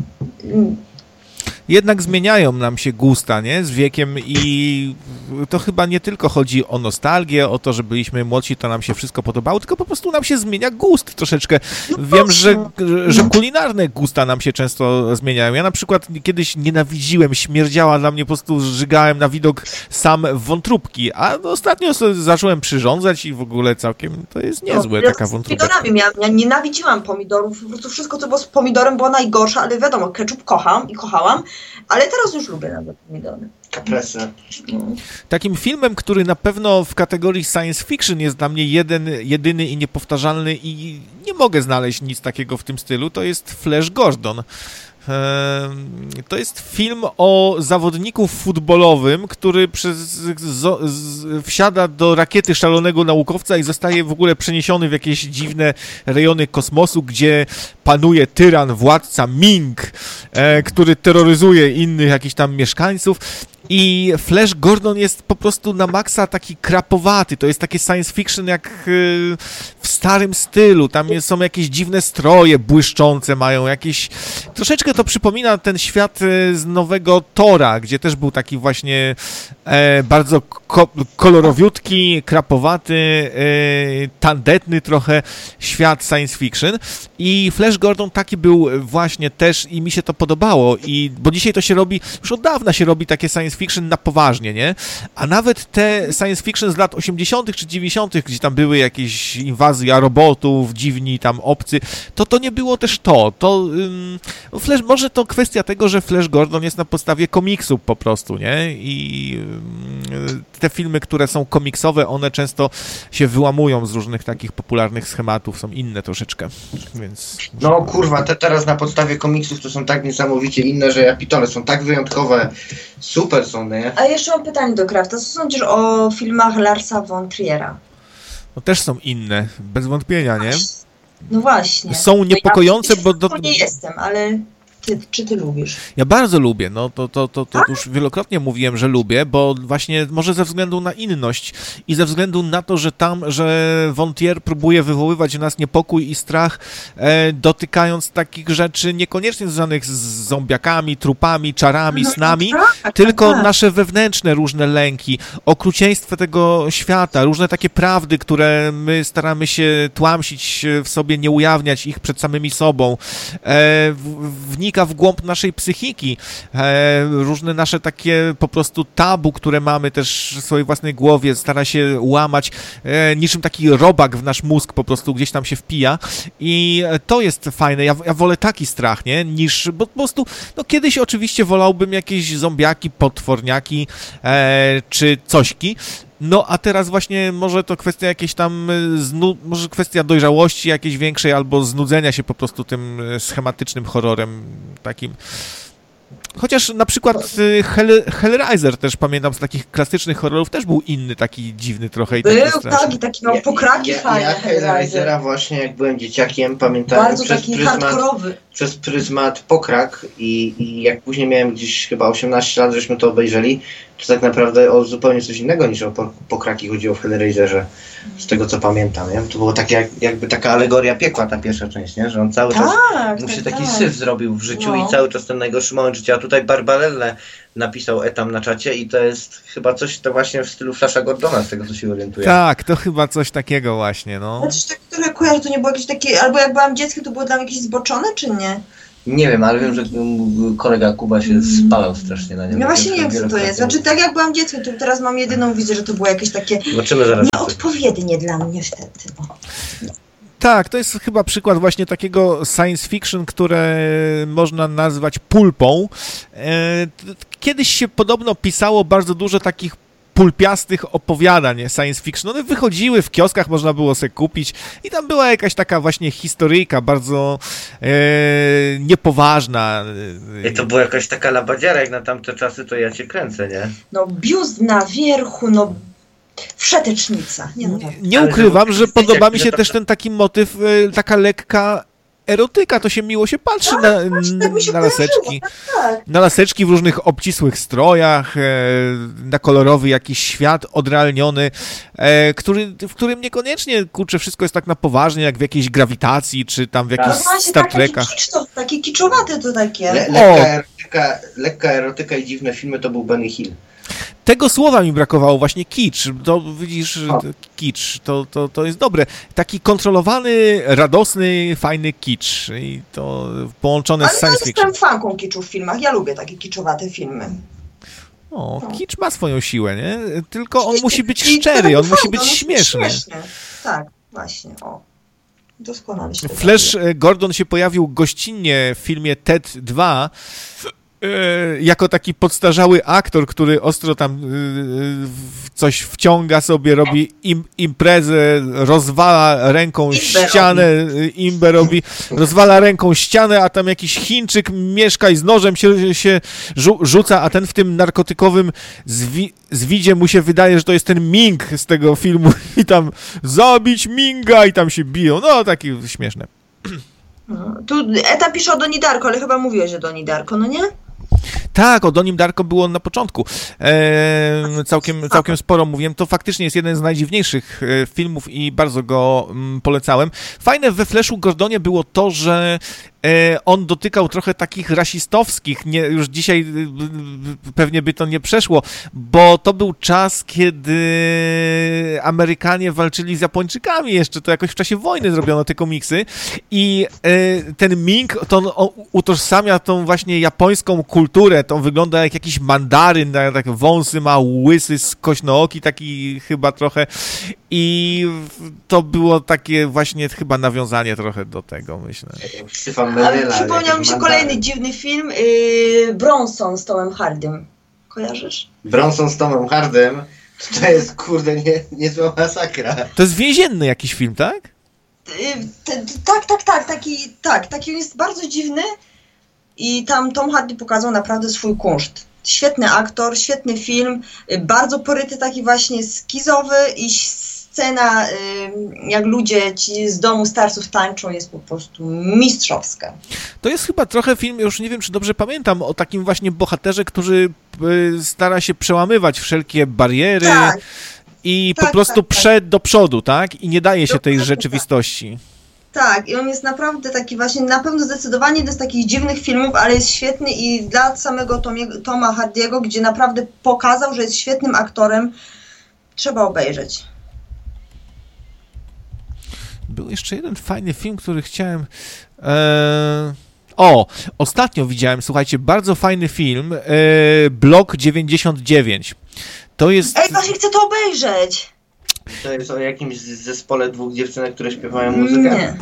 Jednak zmieniają nam się gusta, nie? Z wiekiem i to chyba nie tylko chodzi o nostalgię, o to, że byliśmy młodsi, to nam się wszystko podobało, tylko po prostu nam się zmienia gust troszeczkę. Wiem, że, że kulinarne gusta nam się często zmieniają. Ja na przykład kiedyś nienawidziłem, śmierdziała dla mnie, po prostu żygałem na widok sam wątróbki, a ostatnio sobie zacząłem przyrządzać i w ogóle całkiem to jest niezłe, no, taka ja z wątróbka. pomidorami miałam, ja nienawidziłam pomidorów, po prostu wszystko, co było z pomidorem było najgorsze, ale wiadomo, ketchup kocham i kochałam, ale teraz już lubię nawet pomidory. Kapresy. No. Takim filmem, który na pewno w kategorii science fiction jest dla mnie jeden, jedyny i niepowtarzalny i nie mogę znaleźć nic takiego w tym stylu, to jest Flash Gordon. To jest film o zawodniku futbolowym, który przez, z, z, wsiada do rakiety szalonego naukowca i zostaje w ogóle przeniesiony w jakieś dziwne rejony kosmosu, gdzie panuje tyran, władca Ming, e, który terroryzuje innych jakichś tam mieszkańców. I Flash Gordon jest po prostu na maksa taki krapowaty. To jest takie science fiction jak yy, w starym stylu. Tam jest, są jakieś dziwne stroje błyszczące, mają jakieś... Troszeczkę to przypomina ten świat yy, z nowego Tora, gdzie też był taki właśnie e, bardzo ko- kolorowiutki, krapowaty, e, tandetny trochę świat science fiction. I Flash Gordon taki był właśnie też i mi się to podobało. I, bo dzisiaj to się robi, już od dawna się robi takie science fiction na poważnie, nie? A nawet te science fiction z lat osiemdziesiątych czy dziewięćdziesiątych, gdzie tam były jakieś inwazje robotów, dziwni tam obcy, to to nie było też to. To ym, Flash, może to kwestia tego, że Flash Gordon jest na podstawie komiksu po prostu, nie? I ym, te filmy, które są komiksowe, one często się wyłamują z różnych takich popularnych schematów, są inne troszeczkę, więc... No kurwa, te teraz na podstawie komiksów to są tak niesamowicie inne, że ja pitole, są tak wyjątkowe, super są, nie? A jeszcze mam pytanie do Krafta. Co sądzisz o filmach Larsa von Triera? No też są inne, bez wątpienia, nie? No właśnie. Są niepokojące, ja bo... Do... nie jestem, ale... Ty, czy ty lubisz? Ja bardzo lubię, no to, to, to, to już wielokrotnie mówiłem, że lubię, bo właśnie może ze względu na inność i ze względu na to, że tam, że Wątier próbuje wywoływać w nas niepokój i strach, e, dotykając takich rzeczy niekoniecznie związanych z zombiakami, trupami, czarami, snami, tak, tylko tak. nasze wewnętrzne różne lęki, okrucieństwo tego świata, różne takie prawdy, które my staramy się tłamsić w sobie, nie ujawniać ich przed samymi sobą, e, wnika w głąb naszej psychiki, e, różne nasze takie po prostu tabu, które mamy też w swojej własnej głowie, stara się łamać, e, niczym taki robak w nasz mózg po prostu gdzieś tam się wpija i to jest fajne, ja, ja wolę taki strach, nie, niż, bo po prostu, no kiedyś oczywiście wolałbym jakieś zombiaki, potworniaki, e, czy cośki. No, a teraz właśnie może to kwestia jakiejś tam, znu- może kwestia dojrzałości jakiejś większej albo znudzenia się po prostu tym schematycznym horrorem takim. Chociaż na przykład Hell, Hellraiser też pamiętam z takich klasycznych horrorów też był inny, taki dziwny trochę i taki Był, straszny. tak, i taki miał pokraki ja, fajne. Ja Hellraisera właśnie jak byłem dzieciakiem pamiętałem bardzo przez taki pryzmat, hardkorowy. przez pryzmat pokrak i, i jak później miałem gdzieś chyba osiemnaście lat, żeśmy to obejrzeli, to tak naprawdę o zupełnie coś innego niż o pokraki chodziło w Hellraiserze, z tego co pamiętam, nie? To było takie jak, jakby taka alegoria piekła ta pierwsza część, nie? Że on cały tak, czas mu się tak, taki tak. syf zrobił w życiu No. i cały czas ten najgorszy moment życia. A tutaj Barbarelle napisał etam na czacie i to jest chyba coś to właśnie w stylu Flasha Gordona, z tego co się orientuję. Tak, to chyba coś takiego właśnie, no. Ja coś tak trochę kojarzę, to nie było jakieś takie, albo jak byłam dzieckiem, to było dla mnie jakieś zboczone, czy nie? Nie wiem, ale wiem, że kolega Kuba się spalał strasznie na niego. Ja właśnie nie wiem, co to jest. Znaczy, tak jak byłam dzieckiem, to teraz mam jedyną wizję, że to było jakieś takie Zobaczymy zaraz. nieodpowiednie dla mnie wtedy. No. Tak, to jest chyba przykład właśnie takiego science fiction, które można nazwać pulpą. Kiedyś się podobno pisało bardzo dużo takich pulpiastych opowiadań science fiction. One wychodziły w kioskach, można było sobie kupić i tam była jakaś taka właśnie historyjka bardzo e, niepoważna. I to była jakaś taka labadziara jak na tamte czasy, to ja cię kręcę, nie? No biust na wierchu, no wszetecznica. Nie, no, nie, nie ukrywam, że podoba mi się też ten taki motyw, e, taka lekka erotyka, to się miło się patrzy tak, na, właśnie, tak się na laseczki. Tak, tak. Na laseczki w różnych obcisłych strojach, e, na kolorowy jakiś świat odrealniony, e, który, w którym niekoniecznie, kurczę, wszystko jest tak na poważnie, jak w jakiejś grawitacji, czy tam w jakichś no Star Trekach. Takie, kiczo, takie kiczowate to takie. Le, lekka, erotyka, lekka erotyka i dziwne filmy to był Benny Hill. Tego słowa mi brakowało, właśnie kicz. To widzisz, kicz, to, to, to jest dobre. Taki kontrolowany, radosny, fajny kicz. I to połączone ale z science ja fiction. jestem fanką kiczu w filmach. Ja lubię takie kiczowate filmy. O, kicz ma swoją siłę, nie? Tylko on I, musi być i, szczery, i on musi fajno, być on śmieszny. śmieszny. Tak, właśnie, o. Doskonale się Flash Gordon się pojawił gościnnie w filmie Ted dwa, jako taki podstarzały aktor, który ostro tam coś wciąga sobie, robi im, imprezę, rozwala ręką Imbe ścianę, robi. imbę robi, rozwala ręką ścianę, a tam jakiś Chińczyk mieszka i z nożem się, się rzuca, a ten w tym narkotykowym zwi, zwidzie mu się wydaje, że to jest ten Ming z tego filmu i tam zabić Minga i tam się biją. No, takie śmieszne. No, tu Eta pisze o Donnie Darko, ale chyba mówiłeś o Donnie Darko, no nie? Tak, o Donnim Darko było na początku. E, całkiem, całkiem sporo mówiłem. To faktycznie jest jeden z najdziwniejszych e, filmów i bardzo go m, polecałem. Fajne we Flashu Gordonie było to, że e, on dotykał trochę takich rasistowskich, nie, już dzisiaj e, pewnie by to nie przeszło, bo to był czas, kiedy Amerykanie walczyli z Japończykami jeszcze, to jakoś w czasie wojny zrobiono te komiksy i e, ten Ming, to on, on utożsamia tą właśnie japońską kulturę, to wygląda jak jakiś mandaryn, tak wąsy ma, łysy, skośnooki, taki chyba trochę i to było takie właśnie chyba nawiązanie trochę do tego, myślę. Ale przypomniał mi się kolejny dziwny film, yy, Bronson z Tomem Hardym. Kojarzysz? Bronson z Tomem Hardym? To jest, kurde, nie, niezła masakra. To jest więzienny jakiś film, tak? Yy, te, tak, tak, tak, taki, tak, taki jest bardzo dziwny. I tam Tom Hardy pokazał naprawdę swój kunszt. Świetny aktor, świetny film, bardzo poryty, taki właśnie skizowy i scena, jak ludzie ci z domu starców tańczą, jest po prostu mistrzowska. To jest chyba trochę film, już nie wiem, czy dobrze pamiętam, o takim właśnie bohaterze, który stara się przełamywać wszelkie bariery tak. i tak, po prostu tak, tak. przed do przodu, tak? I nie daje się tej Dokładnie rzeczywistości. Tak, i on jest naprawdę taki właśnie, na pewno zdecydowanie jeden z takich dziwnych filmów, ale jest świetny i dla samego Tomiego, Toma Hardiego, gdzie naprawdę pokazał, że jest świetnym aktorem, trzeba obejrzeć. Był jeszcze jeden fajny film, który chciałem... E... O, ostatnio widziałem, słuchajcie, bardzo fajny film, e... Blok dziewięćdziesiąt dziewięć. To jest... Ej, właśnie chcę to obejrzeć! To jest o jakimś zespole dwóch dziewczynek, które śpiewają muzykę? Nie.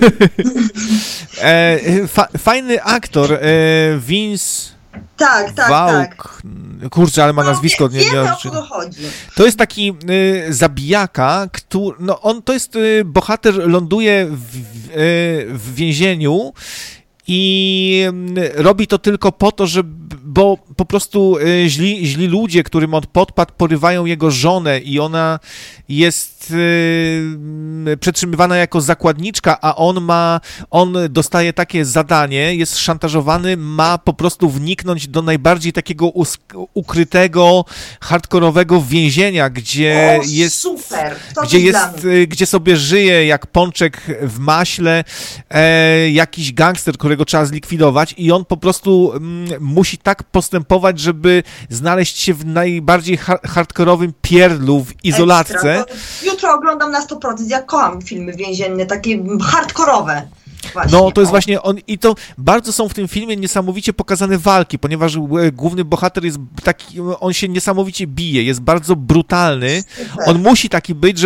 e, fa fajny aktor, e, Vince... Tak, tak, Vaughn. tak. Kurczę, ale ma nazwisko. No, nie, wiem, nie, o kogo chodzi. To jest taki y, zabijaka, który, no on to jest y, bohater, ląduje w, w, y, w więzieniu i y, robi to tylko po to, że bo po prostu y, źli, źli ludzie, którym on podpadł, porywają jego żonę i ona jest y, przetrzymywana jako zakładniczka, a on ma, on dostaje takie zadanie, jest szantażowany, ma po prostu wniknąć do najbardziej takiego us- ukrytego, hardkorowego więzienia, gdzie O, jest, super. To gdzie coś dla jest, mnie. y, gdzie sobie żyje jak pączek w maśle, e, jakiś gangster, którego trzeba zlikwidować i on po prostu mm, musi tak postępować, żeby znaleźć się w najbardziej ha- hardkorowym pierdlu w izolatce. Ekstra. Jutro oglądam na sto procent. Ja kocham filmy więzienne, takie hardkorowe. Właśnie. No, to jest O. właśnie on i to bardzo są w tym filmie niesamowicie pokazane walki, ponieważ e, główny bohater jest taki, on się niesamowicie bije, jest bardzo brutalny. Super. On musi taki być,